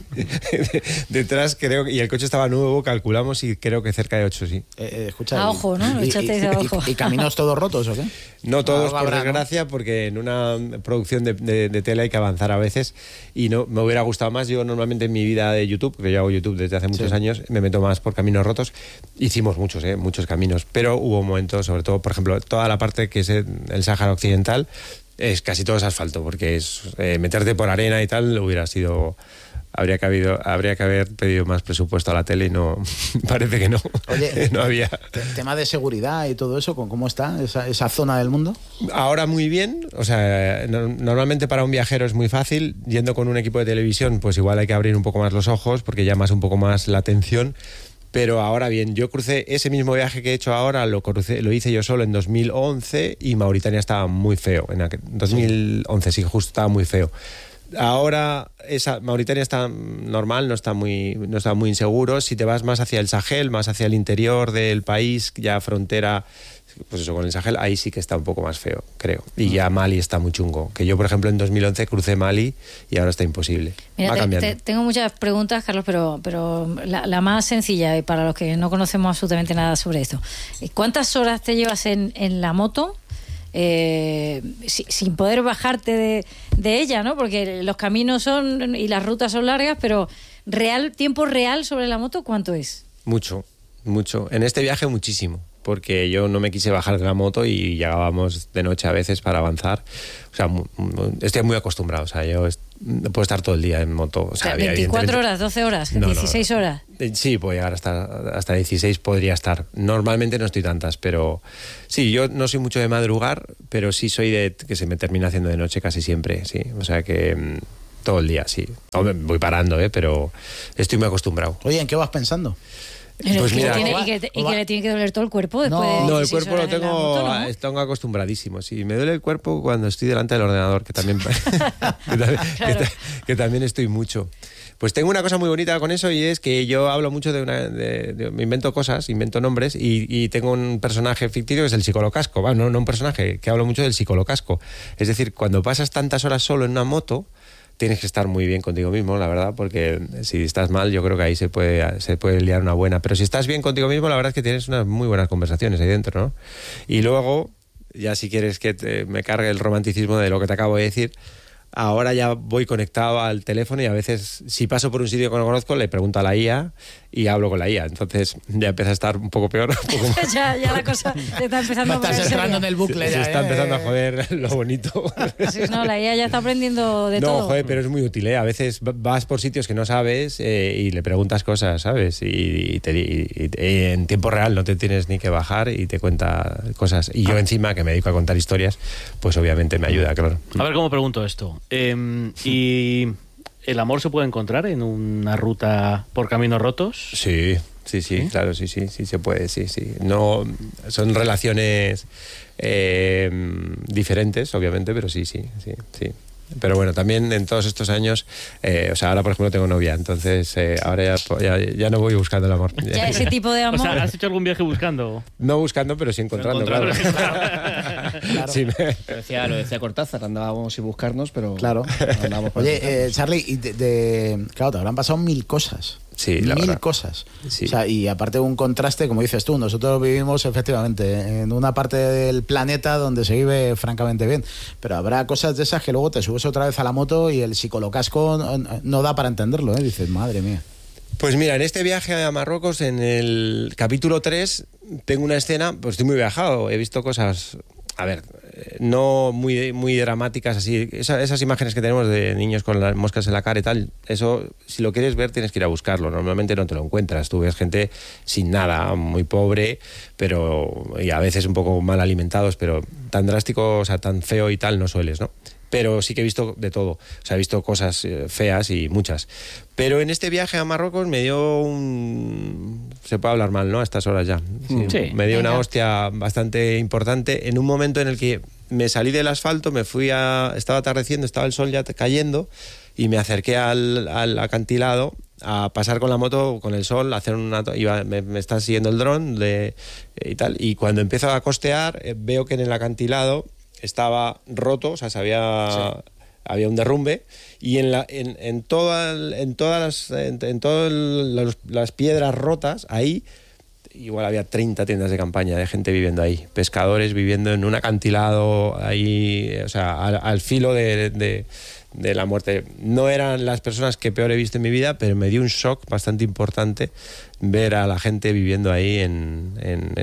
detrás, creo, y el coche estaba nuevo, calculamos y creo que cerca de 8, sí. Escucha, a ojo, ¿no? Échate a ojo. ¿Y caminos todos rotos o qué? No todos, por desgracia, porque en una producción de tele hay que avanzar a veces y no me hubiera gustado más. Yo normalmente en mi vida de YouTube, porque yo hago YouTube desde hace muchos años, me meto más por caminos rotos. Hicimos muchos caminos, pero hubo momentos, sobre todo, por ejemplo, toda la parte que es el Sáhara Occidental, es casi todo es asfalto, porque es meterte por arena y tal hubiera sido... Habría que haber pedido más presupuesto a la tele y no, parece que no. Oye, no había. Tema de seguridad y todo eso, ¿cómo está esa zona del mundo? Ahora muy bien, o sea, normalmente para un viajero es muy fácil, yendo con un equipo de televisión, pues igual hay que abrir un poco más los ojos porque llamas un poco más la atención. Pero ahora bien, yo crucé ese mismo viaje que he hecho ahora, lo hice yo solo en 2011 y Mauritania estaba muy feo. En 2011 sí, justo estaba muy feo. Ahora Mauritania está normal, no está muy inseguro. Si te vas más hacia el Sahel, más hacia el interior del país, ya frontera pues eso, con el Sahel, ahí sí que está un poco más feo, creo. Y ya Mali está muy chungo. Que yo, por ejemplo, en 2011 crucé Mali y ahora está imposible. Mira, Va cambiando. tengo muchas preguntas, Carlos, pero la más sencilla, y para los que no conocemos absolutamente nada sobre esto. ¿Cuántas horas te llevas en la moto? Sin poder bajarte de ella, ¿no? Porque los caminos son y las rutas son largas, pero tiempo real sobre la moto, ¿cuánto es? Mucho. En este viaje muchísimo, porque yo no me quise bajar de la moto y llegábamos de noche a veces para avanzar. O sea, estoy muy acostumbrado. O sea, yo puedo estar todo el día en moto. O sea, 24 horas, 12 horas, 16 horas. Sí, puedo llegar hasta 16, podría estar. Normalmente no estoy tantas, pero sí, yo no soy mucho de madrugar, pero sí soy de que se me termina haciendo de noche casi siempre, sí. O sea que todo el día, sí. Voy parando, pero estoy muy acostumbrado. Oye, ¿en qué vas pensando? Pues mira, y que le tiene que doler todo el cuerpo después de 16 no, el cuerpo lo horas en la moto, ¿no? tengo acostumbradísimo. Sí, me duele el cuerpo cuando estoy delante del ordenador, que también que también estoy mucho. Pues tengo una cosa muy bonita con eso, y es que yo hablo mucho me invento cosas, invento nombres, y tengo un personaje ficticio que es el psicolocasco. Bueno, no un personaje, que hablo mucho del psicolocasco. Es decir, cuando pasas tantas horas solo en una moto, tienes que estar muy bien contigo mismo, la verdad, porque si estás mal, yo creo que ahí se puede liar una buena. Pero si estás bien contigo mismo, la verdad es que tienes unas muy buenas conversaciones ahí dentro, ¿no? Y luego, ya si quieres que me cargue el romanticismo de lo que te acabo de decir, ahora ya voy conectado al teléfono y a veces, si paso por un sitio que no conozco, le pregunto a la IA y hablo con la IA. Entonces ya empieza a estar un poco peor. ya la cosa te está empezando a poner Estás entrando en el bucle. Se está empezando a joder lo bonito. Sí, no, la IA ya está aprendiendo de todo. No, joder, pero es muy útil, ¿eh? A veces vas por sitios que no sabes y le preguntas cosas, ¿sabes? Y en tiempo real no te tienes ni que bajar y te cuenta cosas. Y yo encima, que me dedico a contar historias, pues obviamente me ayuda, claro. A ver cómo pregunto esto. ¿Y el amor se puede encontrar en una ruta por caminos rotos? Sí, claro, sí se puede, sí. No, son relaciones diferentes, obviamente, pero sí. Pero bueno, también en todos estos años, o sea, ahora por ejemplo tengo novia, entonces ahora ya no voy buscando el amor. Ya ese tipo de amor. O sea, ¿has hecho algún viaje buscando? No buscando, pero sí encontrando, claro. Claro. Sí, Lo decía Cortázar, andábamos sin buscarnos, pero claro. andábamos. Oye, Charlie, claro, te habrán pasado 1000 cosas. Sí, la 1000 verdad. cosas. Sí. O sea, y aparte un contraste, como dices tú, nosotros vivimos efectivamente en una parte del planeta donde se vive francamente bien, pero habrá cosas de esas que luego te subes otra vez a la moto y el psicolocasco no da para entenderlo, ¿eh? Dices, madre mía. Pues mira, en este viaje a Marruecos, en el capítulo 3, tengo una escena, pues estoy muy viajado, he visto cosas, a ver, no muy dramáticas así, esas imágenes que tenemos de niños con las moscas en la cara y tal, eso, si lo quieres ver, tienes que ir a buscarlo, normalmente no te lo encuentras, tú ves gente sin nada, muy pobre, y a veces un poco mal alimentados, pero tan drástico, o sea, tan feo y tal no sueles, ¿no? Pero sí que he visto de todo, o sea, he visto cosas feas y muchas. Pero en este viaje a Marruecos me dio se puede hablar mal, ¿no? A estas horas ya. Sí. Me dio una hostia bastante importante en un momento en el que me salí del asfalto, estaba atardeciendo, estaba el sol ya cayendo y me acerqué al acantilado a pasar con la moto, con el sol, a hacer me está siguiendo el dron y tal. Y cuando empiezo a costear, veo que en el acantilado estaba roto, o sea, había un derrumbe, y en todas las piedras rotas, ahí igual había 30 tiendas de campaña de gente viviendo ahí, pescadores viviendo en un acantilado ahí, o sea, al filo de la muerte. No eran las personas que peor he visto en mi vida, pero me dio un shock bastante importante ver a la gente viviendo ahí en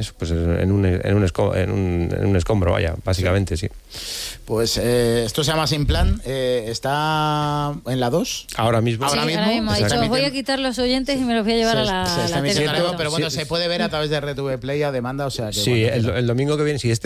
un escombro, vaya, básicamente, sí. Pues esto se llama Sin Plan, está en la 2. Ahora mismo. Ahora mismo ha dicho, os voy a quitar los oyentes y me los voy a llevar a la tele. Pero bueno, se puede ver a través de RTV Play a demanda, o sea que... Sí, bueno, el domingo que viene, si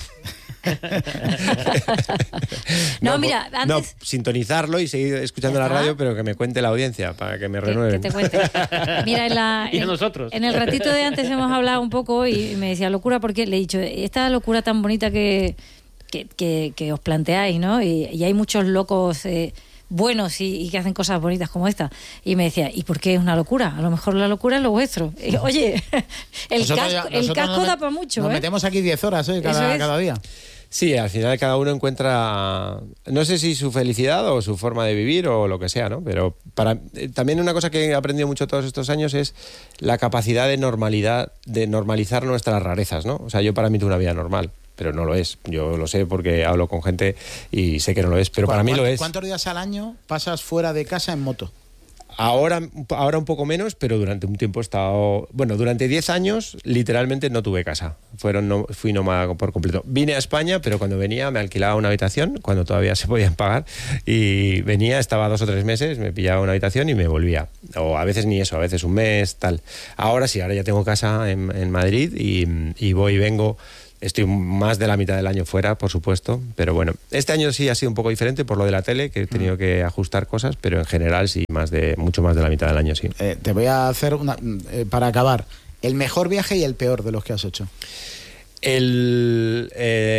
mira, antes... No, sintonizarlo y seguir escuchando la radio, pero que me cuente la audiencia para que me renueven. Que te cuente. Mira, y a nosotros. En el ratito de antes hemos hablado un poco y me decía locura, porque le he dicho, esta locura tan bonita que os planteáis, ¿no? Y hay muchos locos buenos y que hacen cosas bonitas como esta. Y me decía, ¿y por qué es una locura? A lo mejor la locura es lo vuestro. Y, oye, el casco da para mucho. Nos metemos aquí 10 horas cada día. Sí, al final cada uno encuentra, no sé si su felicidad o su forma de vivir o lo que sea, ¿no? Pero también una cosa que he aprendido mucho todos estos años es la capacidad de normalizar nuestras rarezas, ¿no? O sea, yo para mí tengo una vida normal, pero no lo es. Yo lo sé porque hablo con gente y sé que no lo es, pero para mí lo es. ¿Cuántos días al año pasas fuera de casa en moto? Ahora un poco menos, pero durante un tiempo he estado... Bueno, durante 10 años literalmente no tuve casa. Fui nómada por completo. Vine a España, pero cuando venía me alquilaba una habitación, cuando todavía se podían pagar, y venía, estaba 2 o 3 meses, me pillaba una habitación y me volvía. O a veces ni eso, a veces un mes, tal. Ahora sí, ahora ya tengo casa en Madrid y voy y vengo. Estoy más de la mitad del año fuera, por supuesto, pero bueno, este año sí ha sido un poco diferente por lo de la tele, que he tenido que ajustar cosas, pero en general sí, mucho más de la mitad del año sí. Te voy a hacer para acabar, el mejor viaje y el peor de los que has hecho. El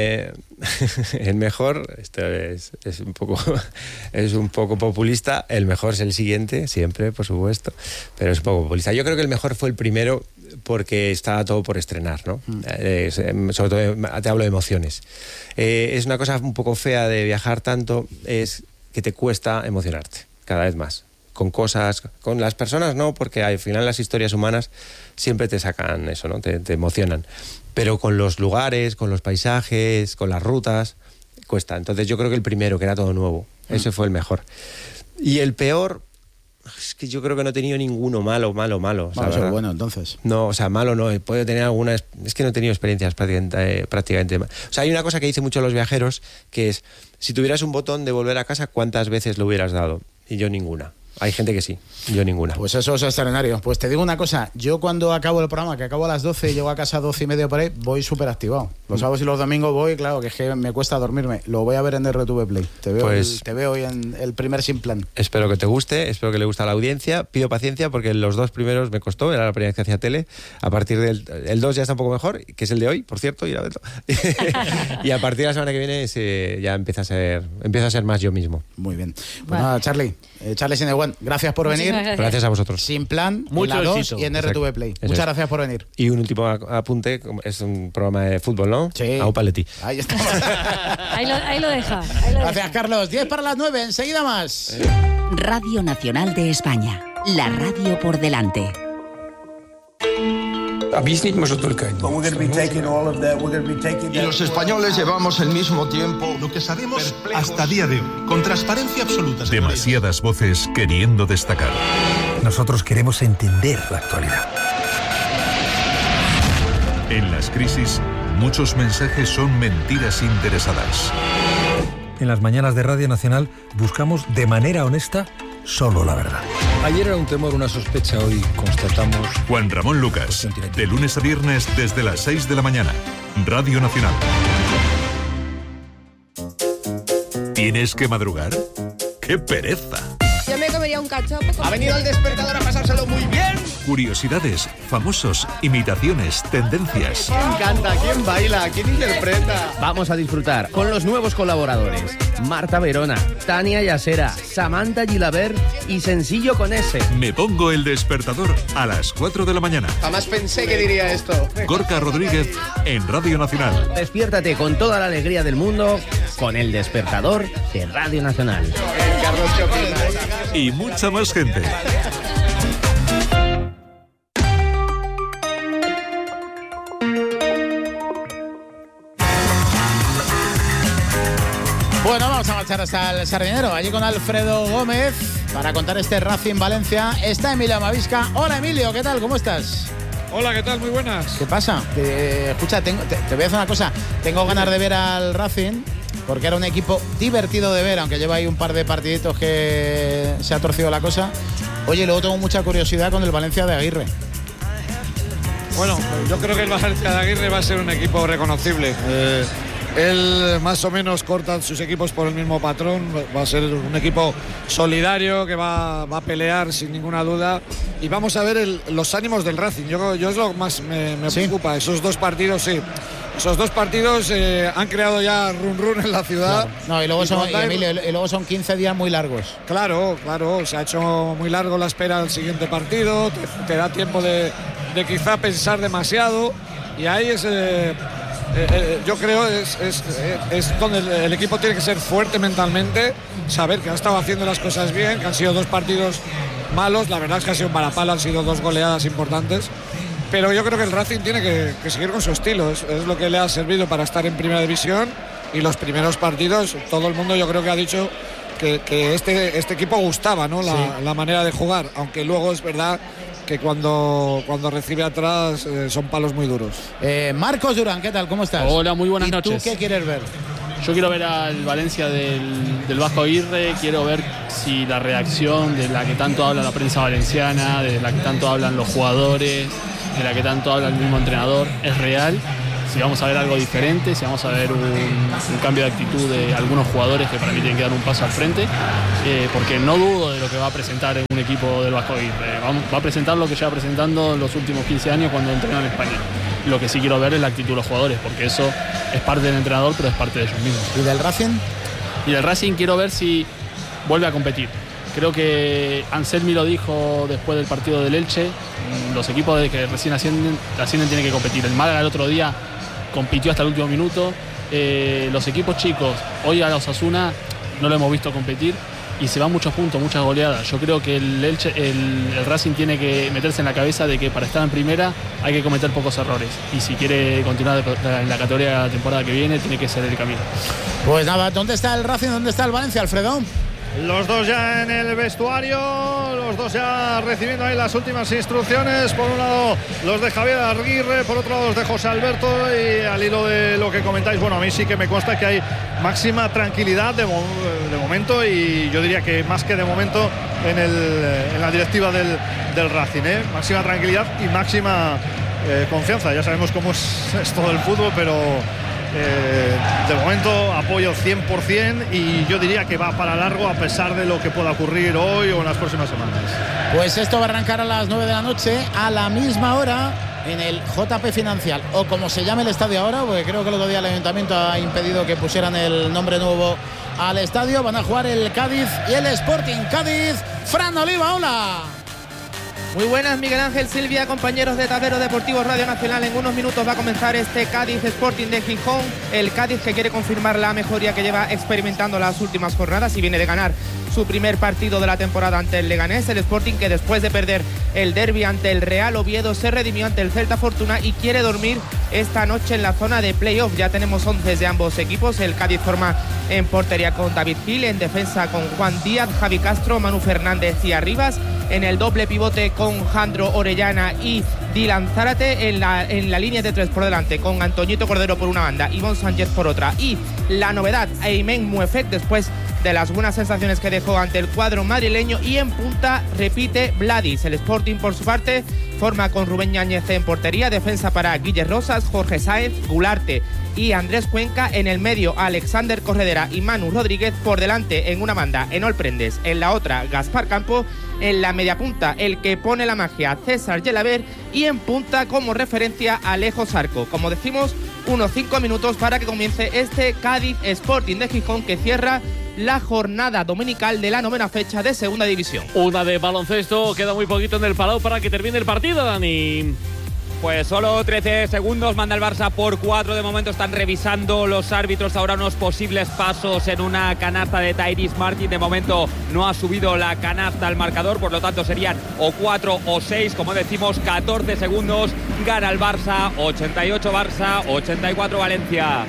mejor, esto es un poco populista, el mejor es el siguiente, siempre, por supuesto, pero es un poco populista. Yo creo que el mejor fue el primero porque estaba todo por estrenar, ¿no? Sobre todo te hablo de emociones. Es una cosa un poco fea de viajar tanto, es que te cuesta emocionarte cada vez más. Con cosas, con las personas no, porque al final las historias humanas siempre te sacan eso, ¿no? Te emocionan. Pero con los lugares, con los paisajes, con las rutas, cuesta. Entonces yo creo que el primero, que era todo nuevo, ese fue el mejor. Y el peor, es que yo creo que no he tenido ninguno malo. Vamos, bueno, entonces. No, o sea, malo no, puedo tener alguna... Es que no he tenido experiencias prácticamente. O sea, hay una cosa que dicen mucho los viajeros, que es, si tuvieras un botón de volver a casa, ¿cuántas veces lo hubieras dado? Y yo ninguna. Hay gente que sí, yo ninguna. Pues eso es extraordinario. Pues te digo una cosa, yo cuando acabo el programa, que acabo a las 12 y llego a casa a 12:30 por ahí, voy súper activado. Los sábados y los domingos voy, claro, que es que me cuesta dormirme. Lo voy a ver en RTV Play. Te veo hoy en el primer Sin Plan. Espero que te guste, espero que le guste a la audiencia. Pido paciencia porque los 2 primeros me costó, era la primera vez que hacía tele. A partir del 2 ya está un poco mejor, que es el de hoy, por cierto, ir a verlo. Y a partir de la semana que viene ya empiezo a ser más yo mismo. Muy bien. Pues nada, Charlie Sinewan, gracias por venir. Gracias a vosotros. Sin Plan, mucho en la 2 éxito. y en RTV Play. Muchas gracias por venir. Y un último apunte, es un programa de fútbol, ¿no? Sí. A Upaletti. Ahí está. Ahí lo deja. Gracias, Carlos. 10 para las 9, enseguida más. Radio Nacional de España. La radio por delante. Y los españoles llevamos el mismo tiempo. Lo que sabemos hasta día de hoy, con transparencia absoluta. Demasiadas voces queriendo destacar. Nosotros queremos entender la actualidad. En las crisis, muchos mensajes son mentiras interesadas. En las mañanas de Radio Nacional buscamos de manera honesta solo la verdad. Ayer era un temor, una sospecha, hoy constatamos... Juan Ramón Lucas, de lunes a viernes desde las 6 de la mañana. Radio Nacional. ¿Tienes que madrugar? ¡Qué pereza! Yo me comería un cachopo. Ha venido el despertador a pasárselo muy bien. Curiosidades, famosos, imitaciones, tendencias. ¿Quién canta? ¿Quién baila? ¿Quién interpreta? Vamos a disfrutar con los nuevos colaboradores. Marta Verona, Tania Yasera, Samantha Gilabert y Sencillo con S. Me pongo el despertador a las 4 de la mañana. Jamás pensé que diría esto. Gorka Rodríguez en Radio Nacional. Despiértate con toda la alegría del mundo con el despertador de Radio Nacional. Carlos, ¿qué opinas? Y mucha más gente. Bueno, vamos a marchar hasta el Sardinero, allí con Alfredo Gómez, para contar este Racing Valencia. Está Emilio Amavisca. Hola, Emilio, ¿qué tal? ¿Cómo estás? Hola, ¿qué tal? Muy buenas. ¿Qué pasa? Escucha, te voy a decir una cosa. Tengo ganas de ver al Racing, porque era un equipo divertido de ver, aunque lleva ahí un par de partiditos que se ha torcido la cosa. Oye, luego tengo mucha curiosidad con el Valencia de Aguirre. Bueno, yo creo que el Valencia de Aguirre va a ser un equipo reconocible. Él más o menos corta sus equipos por el mismo patrón. Va a ser un equipo solidario que va a pelear sin ninguna duda. Y vamos a ver los ánimos del Racing. Yo es lo que más me preocupa. Esos dos partidos, sí. Esos dos partidos han creado ya run en la ciudad. Claro. No, y luego son 15 días muy largos. Claro. Se ha hecho muy largo la espera del siguiente partido. Te da tiempo de quizá pensar demasiado. Y ahí es... yo creo es donde el equipo tiene que ser fuerte mentalmente, saber que ha estado haciendo las cosas bien, que han sido 2 partidos malos, la verdad es que ha sido un varapalo, han sido 2 goleadas importantes, pero yo creo que el Racing tiene que seguir con su estilo, es lo que le ha servido para estar en primera división, y los primeros partidos todo el mundo yo creo que ha dicho que este equipo gustaba, ¿no? La manera de jugar, aunque luego es verdad que cuando recibe atrás son palos muy duros. Marcos Durán, ¿qué tal? ¿Cómo estás? Hola, muy buenas noches. ¿Tú qué quieres ver? Yo quiero ver al Valencia del Vasco Aguirre, quiero ver si la reacción de la que tanto habla la prensa valenciana, de la que tanto hablan los jugadores, de la que tanto habla el mismo entrenador, es real. Si vamos a ver algo diferente, si vamos a ver un cambio de actitud de algunos jugadores que para mí tienen que dar un paso al frente, porque no dudo de lo que va a presentar un equipo del Vasco Aguirre. Va a presentar lo que lleva presentando en los últimos 15 años cuando entrenó en España. Lo que sí quiero ver es la actitud de los jugadores, porque eso es parte del entrenador, pero es parte de ellos mismos. ¿Y del Racing? Y del Racing quiero ver si vuelve a competir. Creo que Anselmi lo dijo después del partido del Elche, los equipos que recién ascienden tienen que competir. El Málaga el otro día compitió hasta el último minuto. Los equipos chicos, hoy a la Osasuna no lo hemos visto competir y se van muchos puntos, muchas goleadas. Yo creo que el Racing tiene que meterse en la cabeza de que para estar en primera hay que cometer pocos errores. Y si quiere continuar en la categoría la temporada que viene, tiene que ser el camino. Pues nada, ¿dónde está el Racing? ¿Dónde está el Valencia, Alfredo? Los dos ya en el vestuario, los dos ya recibiendo ahí las últimas instrucciones. Por un lado los de Javier Aguirre, por otro lado los de José Alberto. Y al hilo de lo que comentáis, bueno, a mí sí que me consta que hay máxima tranquilidad de momento, y yo diría que más que de momento en la directiva del Racing, máxima tranquilidad y máxima confianza. Ya sabemos cómo es todo el fútbol, pero de momento apoyo 100%, y yo diría que va para largo a pesar de lo que pueda ocurrir hoy o en las próximas semanas. Pues esto va a arrancar a las 9 de la noche, a la misma hora, en el JP Financial, o como se llame el estadio ahora, porque creo que el otro día el Ayuntamiento ha impedido que pusieran el nombre nuevo al estadio. Van a jugar el Cádiz y el Sporting Cádiz. Fran Oliva, hola. Muy buenas, Miguel Ángel, Silvia, compañeros de Tablero Deportivo Radio Nacional. En unos minutos va a comenzar este Cádiz Sporting de Gijón. El Cádiz que quiere confirmar la mejoría que lleva experimentando las últimas jornadas y viene de ganar su primer partido de la temporada ante el Leganés. El Sporting que después de perder el derbi ante el Real Oviedo se redimió ante el Celta Fortuna y quiere dormir esta noche en la zona de playoff. Ya tenemos 11 de ambos equipos. El Cádiz forma en portería con David Gil, en defensa con Juan Díaz, Javi Castro, Manu Fernández y Arribas, en el doble pivote con Jandro Orellana y Dylan Zárate, en la línea de 3 por delante con Antoñito Cordero por una banda, Ivonne Sánchez por otra, y la novedad, Aymen Muefet, después de las buenas sensaciones que dejó ante el cuadro madrileño, y en punta repite Vladis. El Sporting por su parte forma con Rubén Ñáñez en portería, defensa para Guille Rosas, Jorge Sáenz, Gularte y Andrés Cuenca, en el medio Alexander Corredera y Manu Rodríguez, por delante en una banda Enol Prendes, en la otra Gaspar Campo, en la media punta el que pone la magia César Gelaber, y en punta como referencia Alejo Zarco. Como decimos, unos 5 minutos para que comience este Cádiz Sporting de Gijón, que cierra la jornada dominical de la 9ª fecha de Segunda División. Una de baloncesto, queda muy poquito en el Palau para que termine el partido, Dani. Pues solo 13 segundos, manda el Barça por 4. De momento están revisando los árbitros ahora unos posibles pasos en una canasta de Tyrese Martin. De momento no ha subido la canasta al marcador, por lo tanto serían o 4 o 6. Como decimos, 14 segundos, gana el Barça, 88 Barça, 84 Valencia.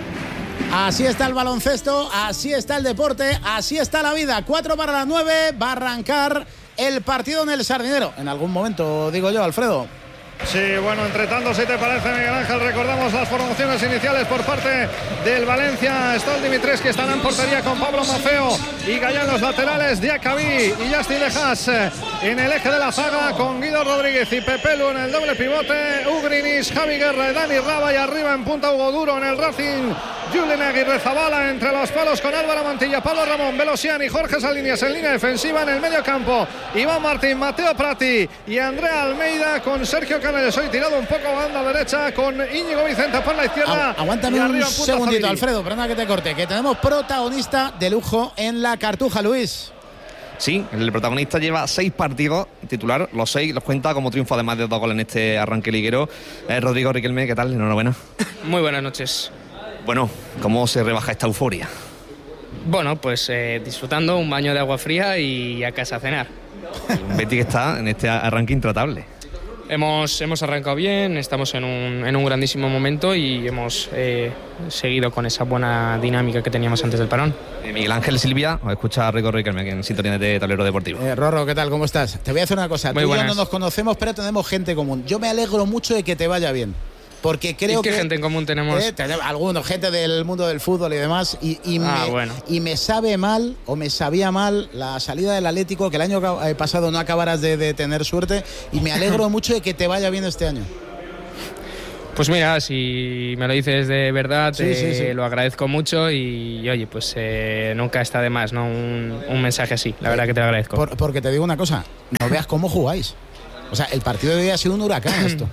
Así está el baloncesto, así está el deporte, así está la vida. 8 para las 9, va a arrancar el partido en el Sardinero. En algún momento, digo yo, Alfredo. Sí, bueno, entre tanto, si te parece, Miguel Ángel, recordamos las formaciones iniciales por parte del Valencia. Stol Dimitres, que estará en portería con Pablo Mafeo y Gallán en los laterales, Diacabí y Justin Lejas en el eje de la zaga, con Guido Rodríguez y Pepelu en el doble pivote, Ugrinis, Javi Guerra, Dani Raba, y arriba en punta Hugo Duro en el Racing, Julen Aguirrezabala entre los palos con Álvaro Mantilla, Pablo Ramón, Velosian y Jorge Salinas en línea defensiva. En el medio campo, Iván Martín, Mateo Prati y Andrea Almeida con Sergio Canales. Hoy tirado un poco a banda derecha con Íñigo Vicente por la izquierda. Aguántame un segundito, Alfredo, perdona que te corte, que tenemos protagonista de lujo en la Cartuja, Luis. Sí, el protagonista lleva 6 partidos titular, los 6 los cuenta como triunfo, además de 2 goles en este arranque liguero. Rodrigo Riquelme, ¿qué tal? Enhorabuena. Muy buenas noches. Bueno, ¿cómo se rebaja esta euforia? Bueno, pues disfrutando un baño de agua fría y a casa a cenar. El Betis está en este arranque intratable. Hemos arrancado bien, estamos en un grandísimo momento y hemos seguido con esa buena dinámica que teníamos antes del parón. Miguel Ángel Silvia, os escucha Rico Riquelme aquí en sintonía de Tablero Deportivo. Rorro, ¿qué tal? ¿Cómo estás? Te voy a hacer una cosa. Tú y yo no nos conocemos, pero tenemos gente común. Yo me alegro mucho de que te vaya bien. Porque creo ¿Qué gente en común tenemos? Algunos, gente del mundo del fútbol y demás. Y me sabe mal, o me sabía mal, la salida del Atlético, que el año pasado no acabaras de tener suerte. Y me alegro mucho de que te vaya bien este año. Pues mira, si me lo dices de verdad, sí. Lo agradezco mucho y oye, pues nunca está de más, ¿no? Un mensaje así, la verdad que te lo agradezco. Porque te digo una cosa, no veas cómo jugáis. O sea, el partido de hoy ha sido un huracán esto.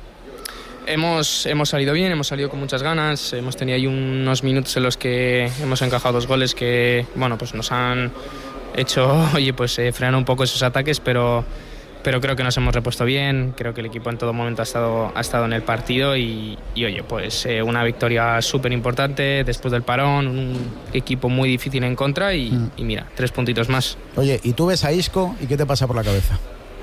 Hemos salido bien, hemos salido con muchas ganas, hemos tenido ahí unos minutos en los que hemos encajado 2 goles que, bueno, pues nos han hecho, oye, pues frenar un poco esos ataques, pero creo que nos hemos repuesto bien, creo que el equipo en todo momento ha estado en el partido y oye, pues una victoria súper importante después del parón, un equipo muy difícil en contra y mira, 3 puntitos más. Oye, ¿y tú ves a Isco y qué te pasa por la cabeza?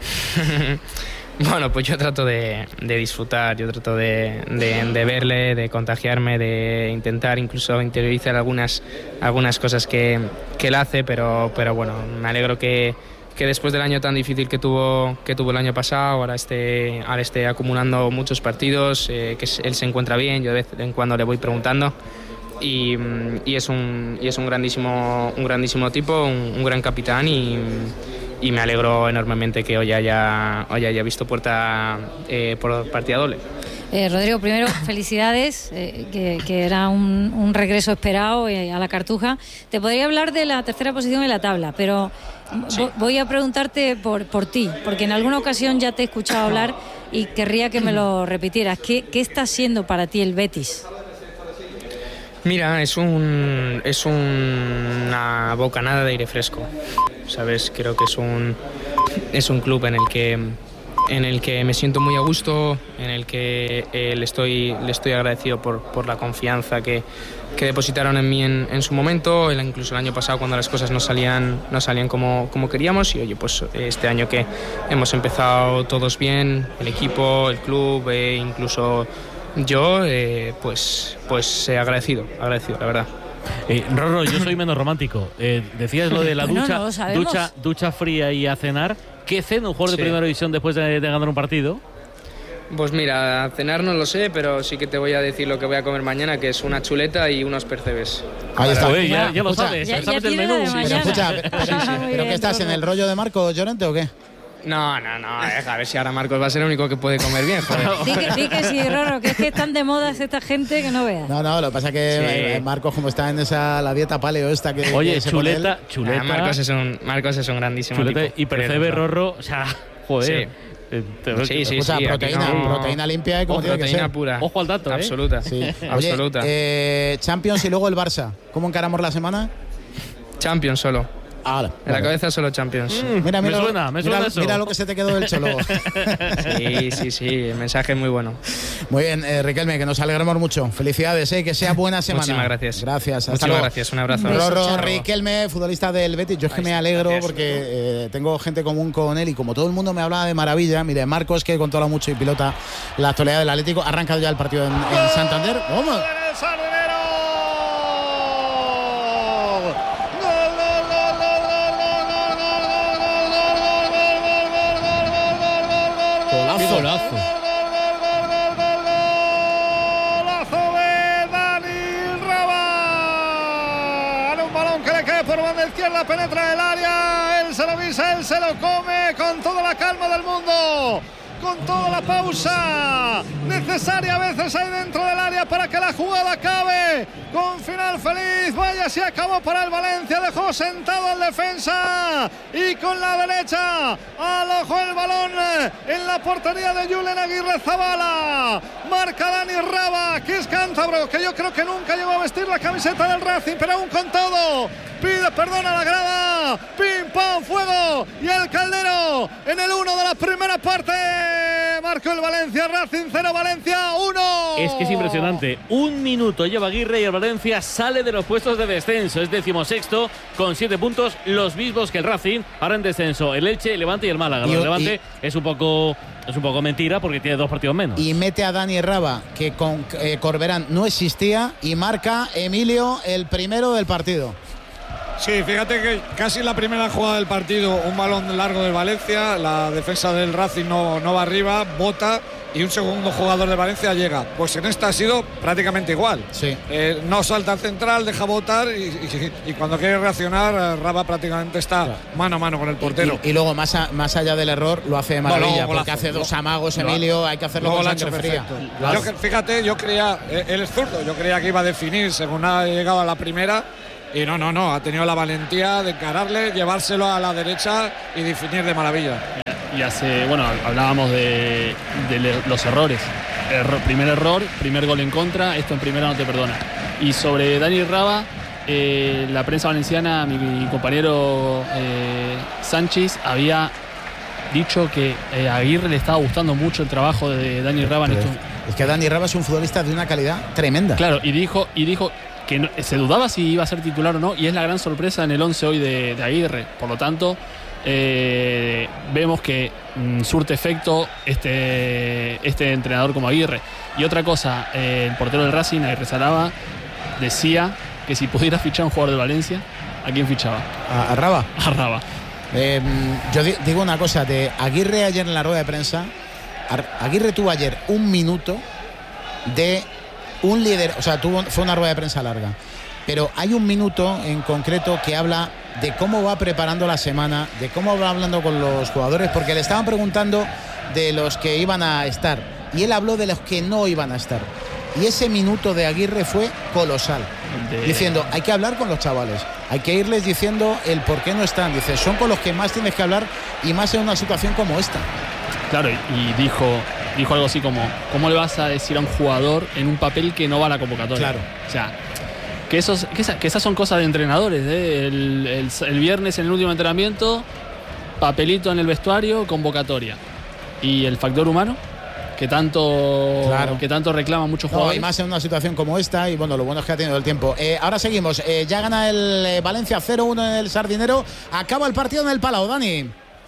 Bueno, pues yo trato de disfrutar, yo trato de verle, de contagiarme, de intentar incluso interiorizar algunas cosas que él hace, pero bueno, me alegro que después del año tan difícil que tuvo el año pasado, ahora esté acumulando muchos partidos, que él se encuentra bien, yo de vez en cuando le voy preguntando. Y es un grandísimo tipo, un gran capitán y me alegro enormemente que hoy haya visto puerta por partida doble. Rodrigo, primero, felicidades, que era un regreso esperado a la Cartuja. Te podría hablar de la tercera posición en la tabla, pero voy a preguntarte por ti, porque en alguna ocasión ya te he escuchado hablar y querría que me lo repitieras. ¿Qué está siendo para ti el Betis? Mira, es una bocanada de aire fresco, ¿sabes? Creo que es un club en el que me siento muy a gusto, en el que le estoy agradecido por la confianza que depositaron en mí en su momento, incluso el año pasado cuando las cosas no salían como queríamos y oye, pues este año que hemos empezado todos bien, el equipo, el club, incluso yo, pues agradecido, la verdad. Rorro, yo soy menos romántico. Decías lo de la ducha fría y a cenar. ¿Qué cena un jugador de primera división después de ganar un partido? Pues mira, a cenar no lo sé, pero sí que te voy a decir lo que voy a comer mañana, que es una chuleta y unos percebes. Ahí está. Ya lo sabes, sabes del menú. Pero escucha, ¿pero qué estás, en el rollo de Marcos Llorente o qué? No, a ver si ahora Marcos va a ser el único que puede comer bien, joder. Di que sí, Rorro, que es que están de moda esta gente que no veas. No, lo que pasa es que Marcos, como está en la dieta paleo esta que... Oye, que chuleta. Marcos es un grandísimo chuleta tipo. Y percebe Rorro, o sea, joder. Sí, proteína limpia y como tiene que ser. Proteína pura. Ojo al dato, absoluta. Sí. Absoluta. Oye, Champions y luego el Barça. ¿Cómo encaramos la semana? Champions solo. Ahora, en la cabeza solo Champions. Mira, me suena eso. Mira lo que se te quedó del Cholo. Sí, el mensaje es muy bueno. Muy bien, Riquelme, que nos alegramos mucho. Felicidades, que sea buena semana. Muchísimas gracias. Gracias, hasta luego. Gracias, un abrazo. Rorro Riquelme, futbolista del Betis. Yo es que me alegro porque tengo gente común con él y como todo el mundo me hablaba de maravilla. Mire, Marcos, que controla mucho y pilota la actualidad del Atlético, ha arrancado ya el partido en Santander. ¡Vamos! Golazo. Golazo de Dani Rabal. Un balón que le cae por banda izquierda, penetra el área. Él se lo visa, él se lo come con toda la calma del mundo. con toda la pausa necesaria a veces ahí dentro del área para que la jugada acabe con final feliz. Vaya, se acabó para el Valencia, dejó sentado al defensa y con la derecha alojó el balón en la portería de Julen Aguirrezabala. Marca Dani Raba, que es cántabro, que yo creo que nunca llegó a vestir la camiseta del Racing, pero aún con todo pide perdón a la grada. Pim, pam, fuego. Y el Caldero en el 1 de la primera parte. Marcó el Valencia. Racing 0, Valencia 1. Es que es impresionante. 1 minuto lleva Aguirre y el Valencia sale de los puestos de descenso. Es 16º con 7 puntos, los mismos que el Racing. Ahora en descenso el Elche, el Levante y el Málaga. El Levante es un poco mentira porque tiene 2 partidos menos. Y mete a Dani Raba, que con Corberán no existía, y marca Emilio el primero del partido. Sí, fíjate que casi la primera jugada del partido, un balón largo del Valencia, la defensa del Racing no va arriba, bota y un segundo jugador de Valencia llega. Pues en esta ha sido prácticamente igual. Sí. No salta al central, deja botar y cuando quiere reaccionar, Raba prácticamente está mano a mano con el portero. Y luego, más allá del error, lo hace de maravilla, porque hace 2 amagos, Emilio, hay que hacerlo con sangre fría. Fíjate, yo creía, él es zurdo, yo creía que iba a definir según ha llegado a la primera. Y no, ha tenido la valentía de encararle, llevárselo a la derecha y definir de maravilla. Y hablábamos de los errores. Primer error, primer gol en contra, esto en primera no te perdona. Y sobre Dani Raba, la prensa valenciana, mi compañero Sánchez había dicho que a Aguirre le estaba gustando mucho el trabajo de Dani Raba en esto. Es que Dani Raba es un futbolista de una calidad tremenda. Claro, y dijo que se dudaba si iba a ser titular o no, y es la gran sorpresa en el 11 hoy de Aguirre. Por lo tanto, vemos que surte efecto este entrenador como Aguirre. Y otra cosa, el portero del Racing, Aguirrezabala, decía que si pudiera fichar a un jugador de Valencia, ¿a quién fichaba? ¿A Raba? A Raba. Yo digo una cosa, de Aguirre ayer en la rueda de prensa, Aguirre tuvo ayer 1 minuto de un líder, fue una rueda de prensa larga, pero hay 1 minuto en concreto que habla de cómo va preparando la semana, de cómo va hablando con los jugadores, porque le estaban preguntando de los que iban a estar y él habló de los que no iban a estar, y ese minuto de Aguirre fue colosal, diciendo, hay que hablar con los chavales, hay que irles diciendo el por qué no están. Dice, son con los que más tienes que hablar, y más en una situación como esta. Claro, y dijo algo así como, ¿cómo le vas a decir a un jugador en un papel que no va a la convocatoria? Claro. O sea, que esas son cosas de entrenadores, ¿eh? El viernes en el último entrenamiento, papelito en el vestuario, convocatoria. Y el factor humano, que tanto reclaman muchos jugadores. Y más en una situación como esta, y bueno, lo bueno es que ha tenido el tiempo. Ahora seguimos, ya gana el Valencia 0-1 en el Sardinero, acaba el partido en el Palau, Dani.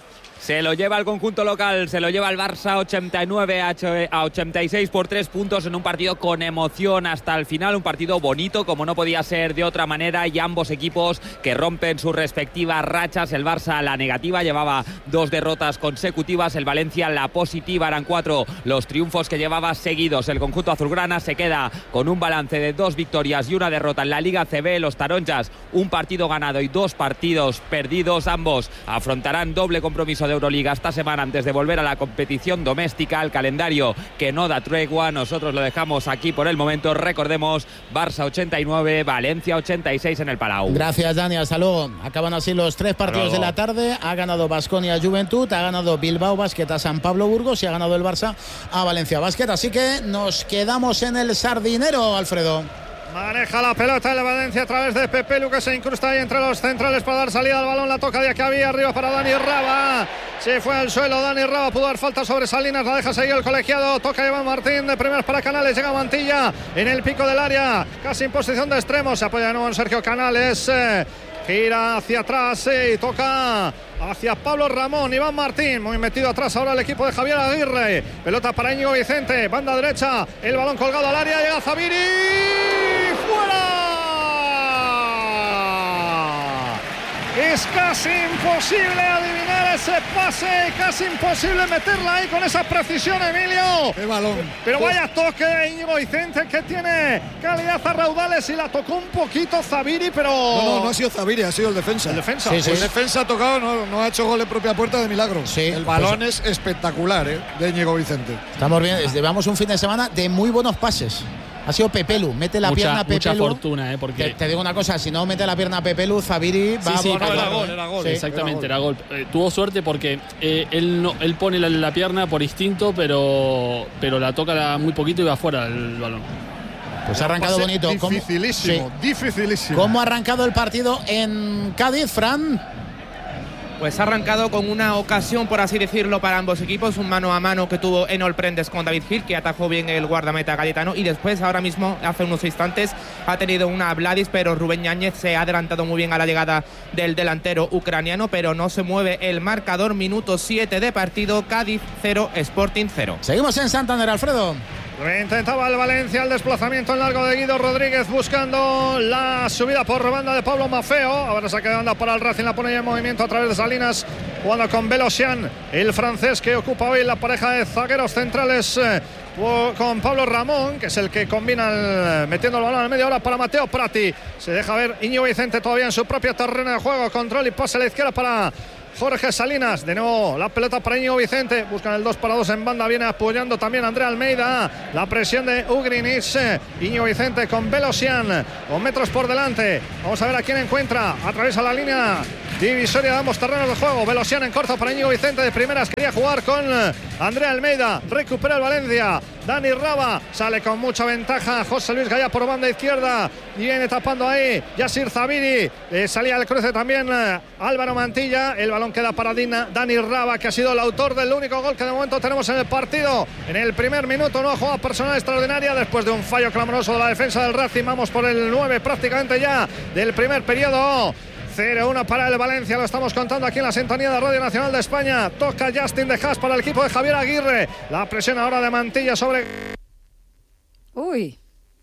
Se lo lleva el conjunto local, se lo lleva el Barça 89 a 86 por 3 puntos en un partido con emoción hasta el final, un partido bonito como no podía ser de otra manera, y ambos equipos que rompen sus respectivas rachas. El Barça la negativa, llevaba 2 derrotas consecutivas, el Valencia la positiva, eran 4 los triunfos que llevaba seguidos. El conjunto azulgrana se queda con un balance de 2 victorias y 1 derrota en la Liga CB. Los taronjas, un partido ganado y 2 partidos perdidos, ambos afrontarán doble compromiso de Euroliga esta semana antes de volver a la competición doméstica. El calendario que no da tregua, nosotros lo dejamos aquí por el momento. Recordemos, Barça 89, Valencia 86 en el Palau. Gracias, Dani, hasta luego. Acaban así los 3 partidos de la tarde. Ha ganado Baskonia Juventud, ha ganado Bilbao Basket a San Pablo Burgos y ha ganado el Barça a Valencia Basket. Así que nos quedamos en el Sardinero, Alfredo. Maneja la pelota el Valencia a través de Pepelu, que se incrusta ahí entre los centrales para dar salida al balón. La toca de Acabí, arriba para Dani Raba. Se fue al suelo Dani Raba, pudo dar falta sobre Salinas, la deja seguir el colegiado. Toca Iván Martín, de primeras para Canales, llega Mantilla en el pico del área, casi en posición de extremo. Se apoya de nuevo en Sergio Canales. Gira hacia atrás y toca hacia Pablo Ramón. Iván Martín, muy metido atrás ahora el equipo de Javier Aguirre. Pelota para Íñigo Vicente, banda derecha, el balón colgado al área, llega Zabiri, fuera. Es casi imposible adivinar ese pase, casi imposible meterla ahí con esa precisión, Emilio. ¡Qué balón! Pero vaya toque de Íñigo Vicente, que tiene calidad a raudales, y la tocó un poquito Zabiri, pero... No ha sido Zabiri, ha sido el defensa. El defensa. Sí, el defensa ha tocado, no ha hecho gol en propia puerta de milagro. Sí, el balón es espectacular, de Íñigo Vicente. Estamos bien, llevamos un fin de semana de muy buenos pases. Ha sido Pepelu, mete la pierna a Pepelu. Mucha fortuna, porque... Te digo una cosa, si no mete la pierna a Pepelu, Zabiri va a... Era gol. Sí, exactamente, era gol. Tuvo suerte porque él pone la pierna por instinto, pero la toca muy poquito y va afuera el balón. Pues ha arrancado bonito. Dificilísimo. ¿Cómo ha arrancado el partido en Cádiz, Fran? Pues ha arrancado con una ocasión, por así decirlo, para ambos equipos, un mano a mano que tuvo Enol Prendes con David Gil, que atajó bien el guardameta gaditano, y después, ahora mismo, hace unos instantes, ha tenido una Vladis, pero Rubén Yáñez se ha adelantado muy bien a la llegada del delantero ucraniano, pero no se mueve el marcador. Minuto 7 de partido, Cádiz 0, Sporting 0. Seguimos en Santander, Alfredo. Intentaba el Valencia el desplazamiento en largo de Guido Rodríguez, buscando la subida por banda de Pablo Maffeo. Ahora saque de banda para el Racing, la pone ya en movimiento a través de Salinas, jugando con Belosian, el francés que ocupa hoy la pareja de zagueros centrales con Pablo Ramón, que es el que combina metiendo el balón al medio. Ahora para Mateo Prati, se deja ver Íñigo Vicente todavía en su propio terreno de juego, control y pase a la izquierda para Jorge Salinas. De nuevo la pelota para Íñigo Vicente, buscan el 2-2 en banda, viene apoyando también Andrea Almeida, la presión de Ugrinic. Íñigo Vicente con Belosian, con metros por delante, vamos a ver a quién encuentra, atraviesa la línea divisoria de ambos terrenos de juego. Velosian en corto para Íñigo Vicente, de primeras quería jugar con Andrea Almeida, recupera el Valencia. Dani Raba sale con mucha ventaja, José Luis Gaya por banda izquierda, y viene tapando ahí Yasir Zabiri, salía al cruce también Álvaro Mantilla. El balón queda para Dani Raba, que ha sido el autor del único gol que de momento tenemos en el partido. En el primer minuto, una jugada personal extraordinaria después de un fallo clamoroso de la defensa del Racing. Vamos por el 9 prácticamente ya del primer periodo. 0-1 para el Valencia, lo estamos contando aquí en la sintonía de Radio Nacional de España. Toca Justin de Haas para el equipo de Javier Aguirre. La presión ahora de Mantilla sobre... Uy.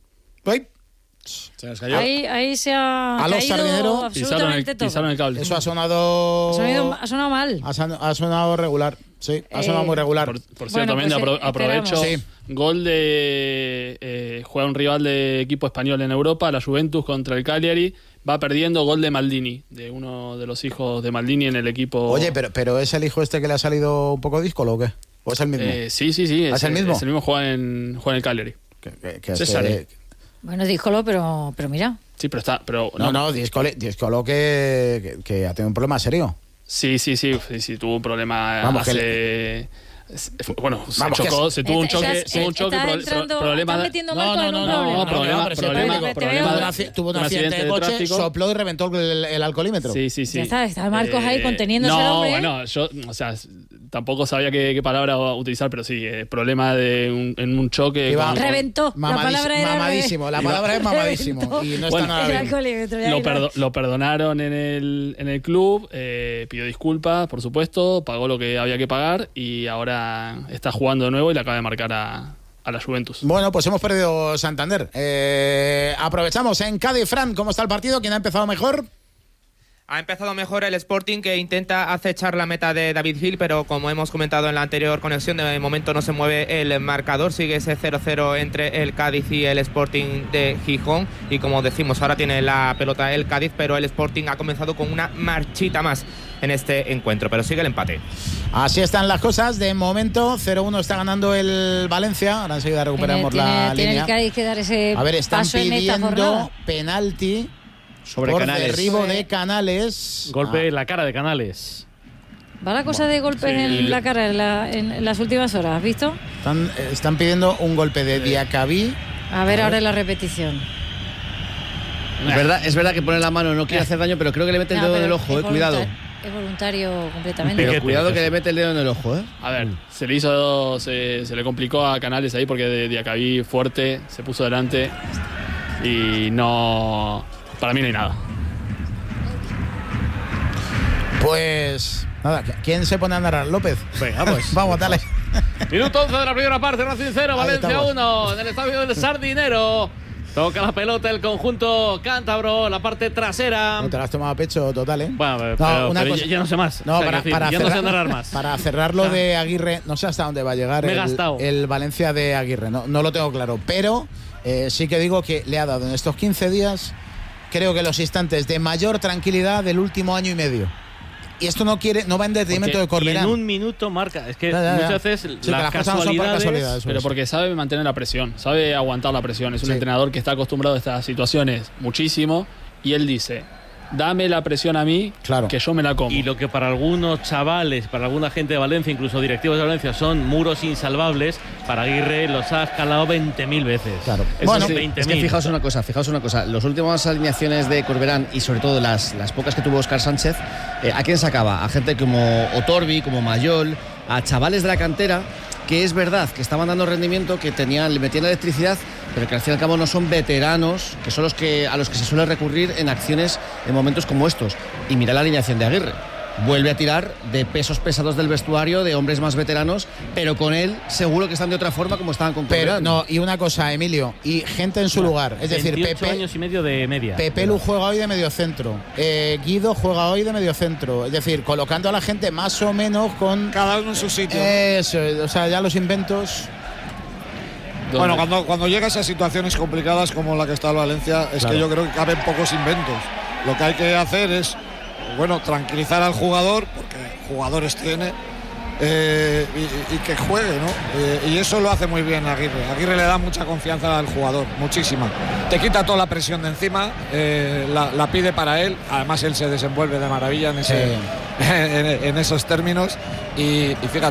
Se les cayó. Ahí se ha a los caído sardineros absolutamente todo. Pisaron el cable. Eso ha sonado... Ha sonado mal. Ha sonado regular. Sí, ha sonado muy regular. Por cierto, bueno, pues aprovecho. Sí. Gol de... juega un rival de equipo español en Europa, la Juventus contra el Cagliari. Va perdiendo, gol de Maldini, de uno de los hijos de Maldini en el equipo. Oye, pero ¿es el hijo este que le ha salido un poco díscolo o qué? ¿O es el mismo? Sí. ¿Es el mismo? Es el mismo, juega en el Cagliari. César. Bueno, díscolo, pero mira. Sí, pero está... No, díscolo que ha tenido un problema serio. Sí, tuvo un problema hace... Bueno, se tuvo un choque, problema. Tuvo un accidente de coche, sopló y reventó el alcoholímetro. Sí. Ya está Marcos ahí conteniéndose el hombre. Bueno, yo, tampoco sabía qué palabra utilizar, pero sí, problema en un choque. Reventó. La palabra era mamadísimo. La palabra es mamadísimo. Y no está nada bien. Lo perdonaron en el club, pidió disculpas, por supuesto, pagó lo que había que pagar y ahora está jugando de nuevo y le acaba de marcar a la Juventus. Bueno, pues hemos perdido Santander. Aprovechamos en Cádiz, Fran, ¿cómo está el partido? ¿Quién ha empezado mejor? Ha empezado mejor el Sporting, que intenta acechar la meta de David Gil, pero como hemos comentado en la anterior conexión, de momento no se mueve el marcador, sigue ese 0-0 entre el Cádiz y el Sporting de Gijón, y como decimos, ahora tiene la pelota el Cádiz, pero el Sporting ha comenzado con una marchita más en este encuentro, pero sigue el empate. Así están las cosas, de momento 0-1 está ganando el Valencia, ahora enseguida recuperamos la línea. Tiene el Cádiz que dar ese a ver, están paso pidiendo penalti sobre por Canales. Derribo de Canales. Golpe en la cara de Canales. Va la cosa de golpes en la cara en las últimas horas, ¿has visto? Están pidiendo un golpe de Diacabí. A ver ahora en la repetición. Es verdad que pone la mano, no quiere hacer daño, pero creo que le mete el dedo en el ojo, cuidado. Es voluntario completamente. Pero cuidado que le mete el dedo en el ojo, A ver, se le complicó a Canales ahí porque de Diacabí fuerte, se puso delante y no... Para mí no hay nada. Pues nada, ¿quién se pone a narrar? ¿López? Venga, pues. Vamos, dale. Minuto 11 de la primera parte, Racing 0, Valencia 1, en el estadio del Sardinero. Toca la pelota el conjunto cántabro, la parte trasera. No te la has tomado a pecho total, ¿eh? Bueno, pero ya no sé más. No, o sea, ya no sé narrar más. Para cerrar lo de Aguirre, no sé hasta dónde va a llegar el Valencia de Aguirre. No lo tengo claro. Pero sí que digo que le ha dado en estos 15 días, creo que los instantes de mayor tranquilidad del último año y medio. Y esto no va en detrimento de Corberán. En un minuto marca. Es que muchas veces las casualidades. Pero porque sabe mantener la presión, sabe aguantar la presión. Es un entrenador que está acostumbrado a estas situaciones muchísimo. Y él dice: dame la presión a mí, que yo me la como. Y lo que para algunos chavales, para alguna gente de Valencia, incluso directivos de Valencia, son muros insalvables, para Aguirre los ha escalado 20.000 veces. Claro. Bueno, es que fijaos una cosa. Las últimas alineaciones de Corberán y sobre todo las pocas que tuvo Óscar Sánchez, ¿a quién sacaba? A gente como Otorbi, como Mayol, a chavales de la cantera, que es verdad que estaban dando rendimiento, que le metían electricidad, pero que al fin y al cabo no son veteranos, que son a los que se suele recurrir en acciones en momentos como estos. Y mira la alineación de Aguirre. Vuelve a tirar de pesos pesados del vestuario, de hombres más veteranos, pero con él seguro que están de otra forma como estaban con Corberán. Pero no, y una cosa, Emilio, y gente en su lugar. Es decir, 28 años y medio de media. Pepe Lu juega hoy de mediocentro. Guido juega hoy de mediocentro. Es decir, colocando a la gente más o menos con cada uno en su sitio. Eso, o sea, ya los inventos. Bueno, cuando llega a esas situaciones complicadas como la que está el Valencia, es que yo creo que caben pocos inventos. Lo que hay que hacer es, tranquilizar al jugador, porque jugadores tiene, y que juegue, ¿no? Y eso lo hace muy bien Aguirre. Aguirre le da mucha confianza al jugador, muchísima. Te quita toda la presión de encima, la pide para él. Además, él se desenvuelve de maravilla en esos términos. Y fíjate.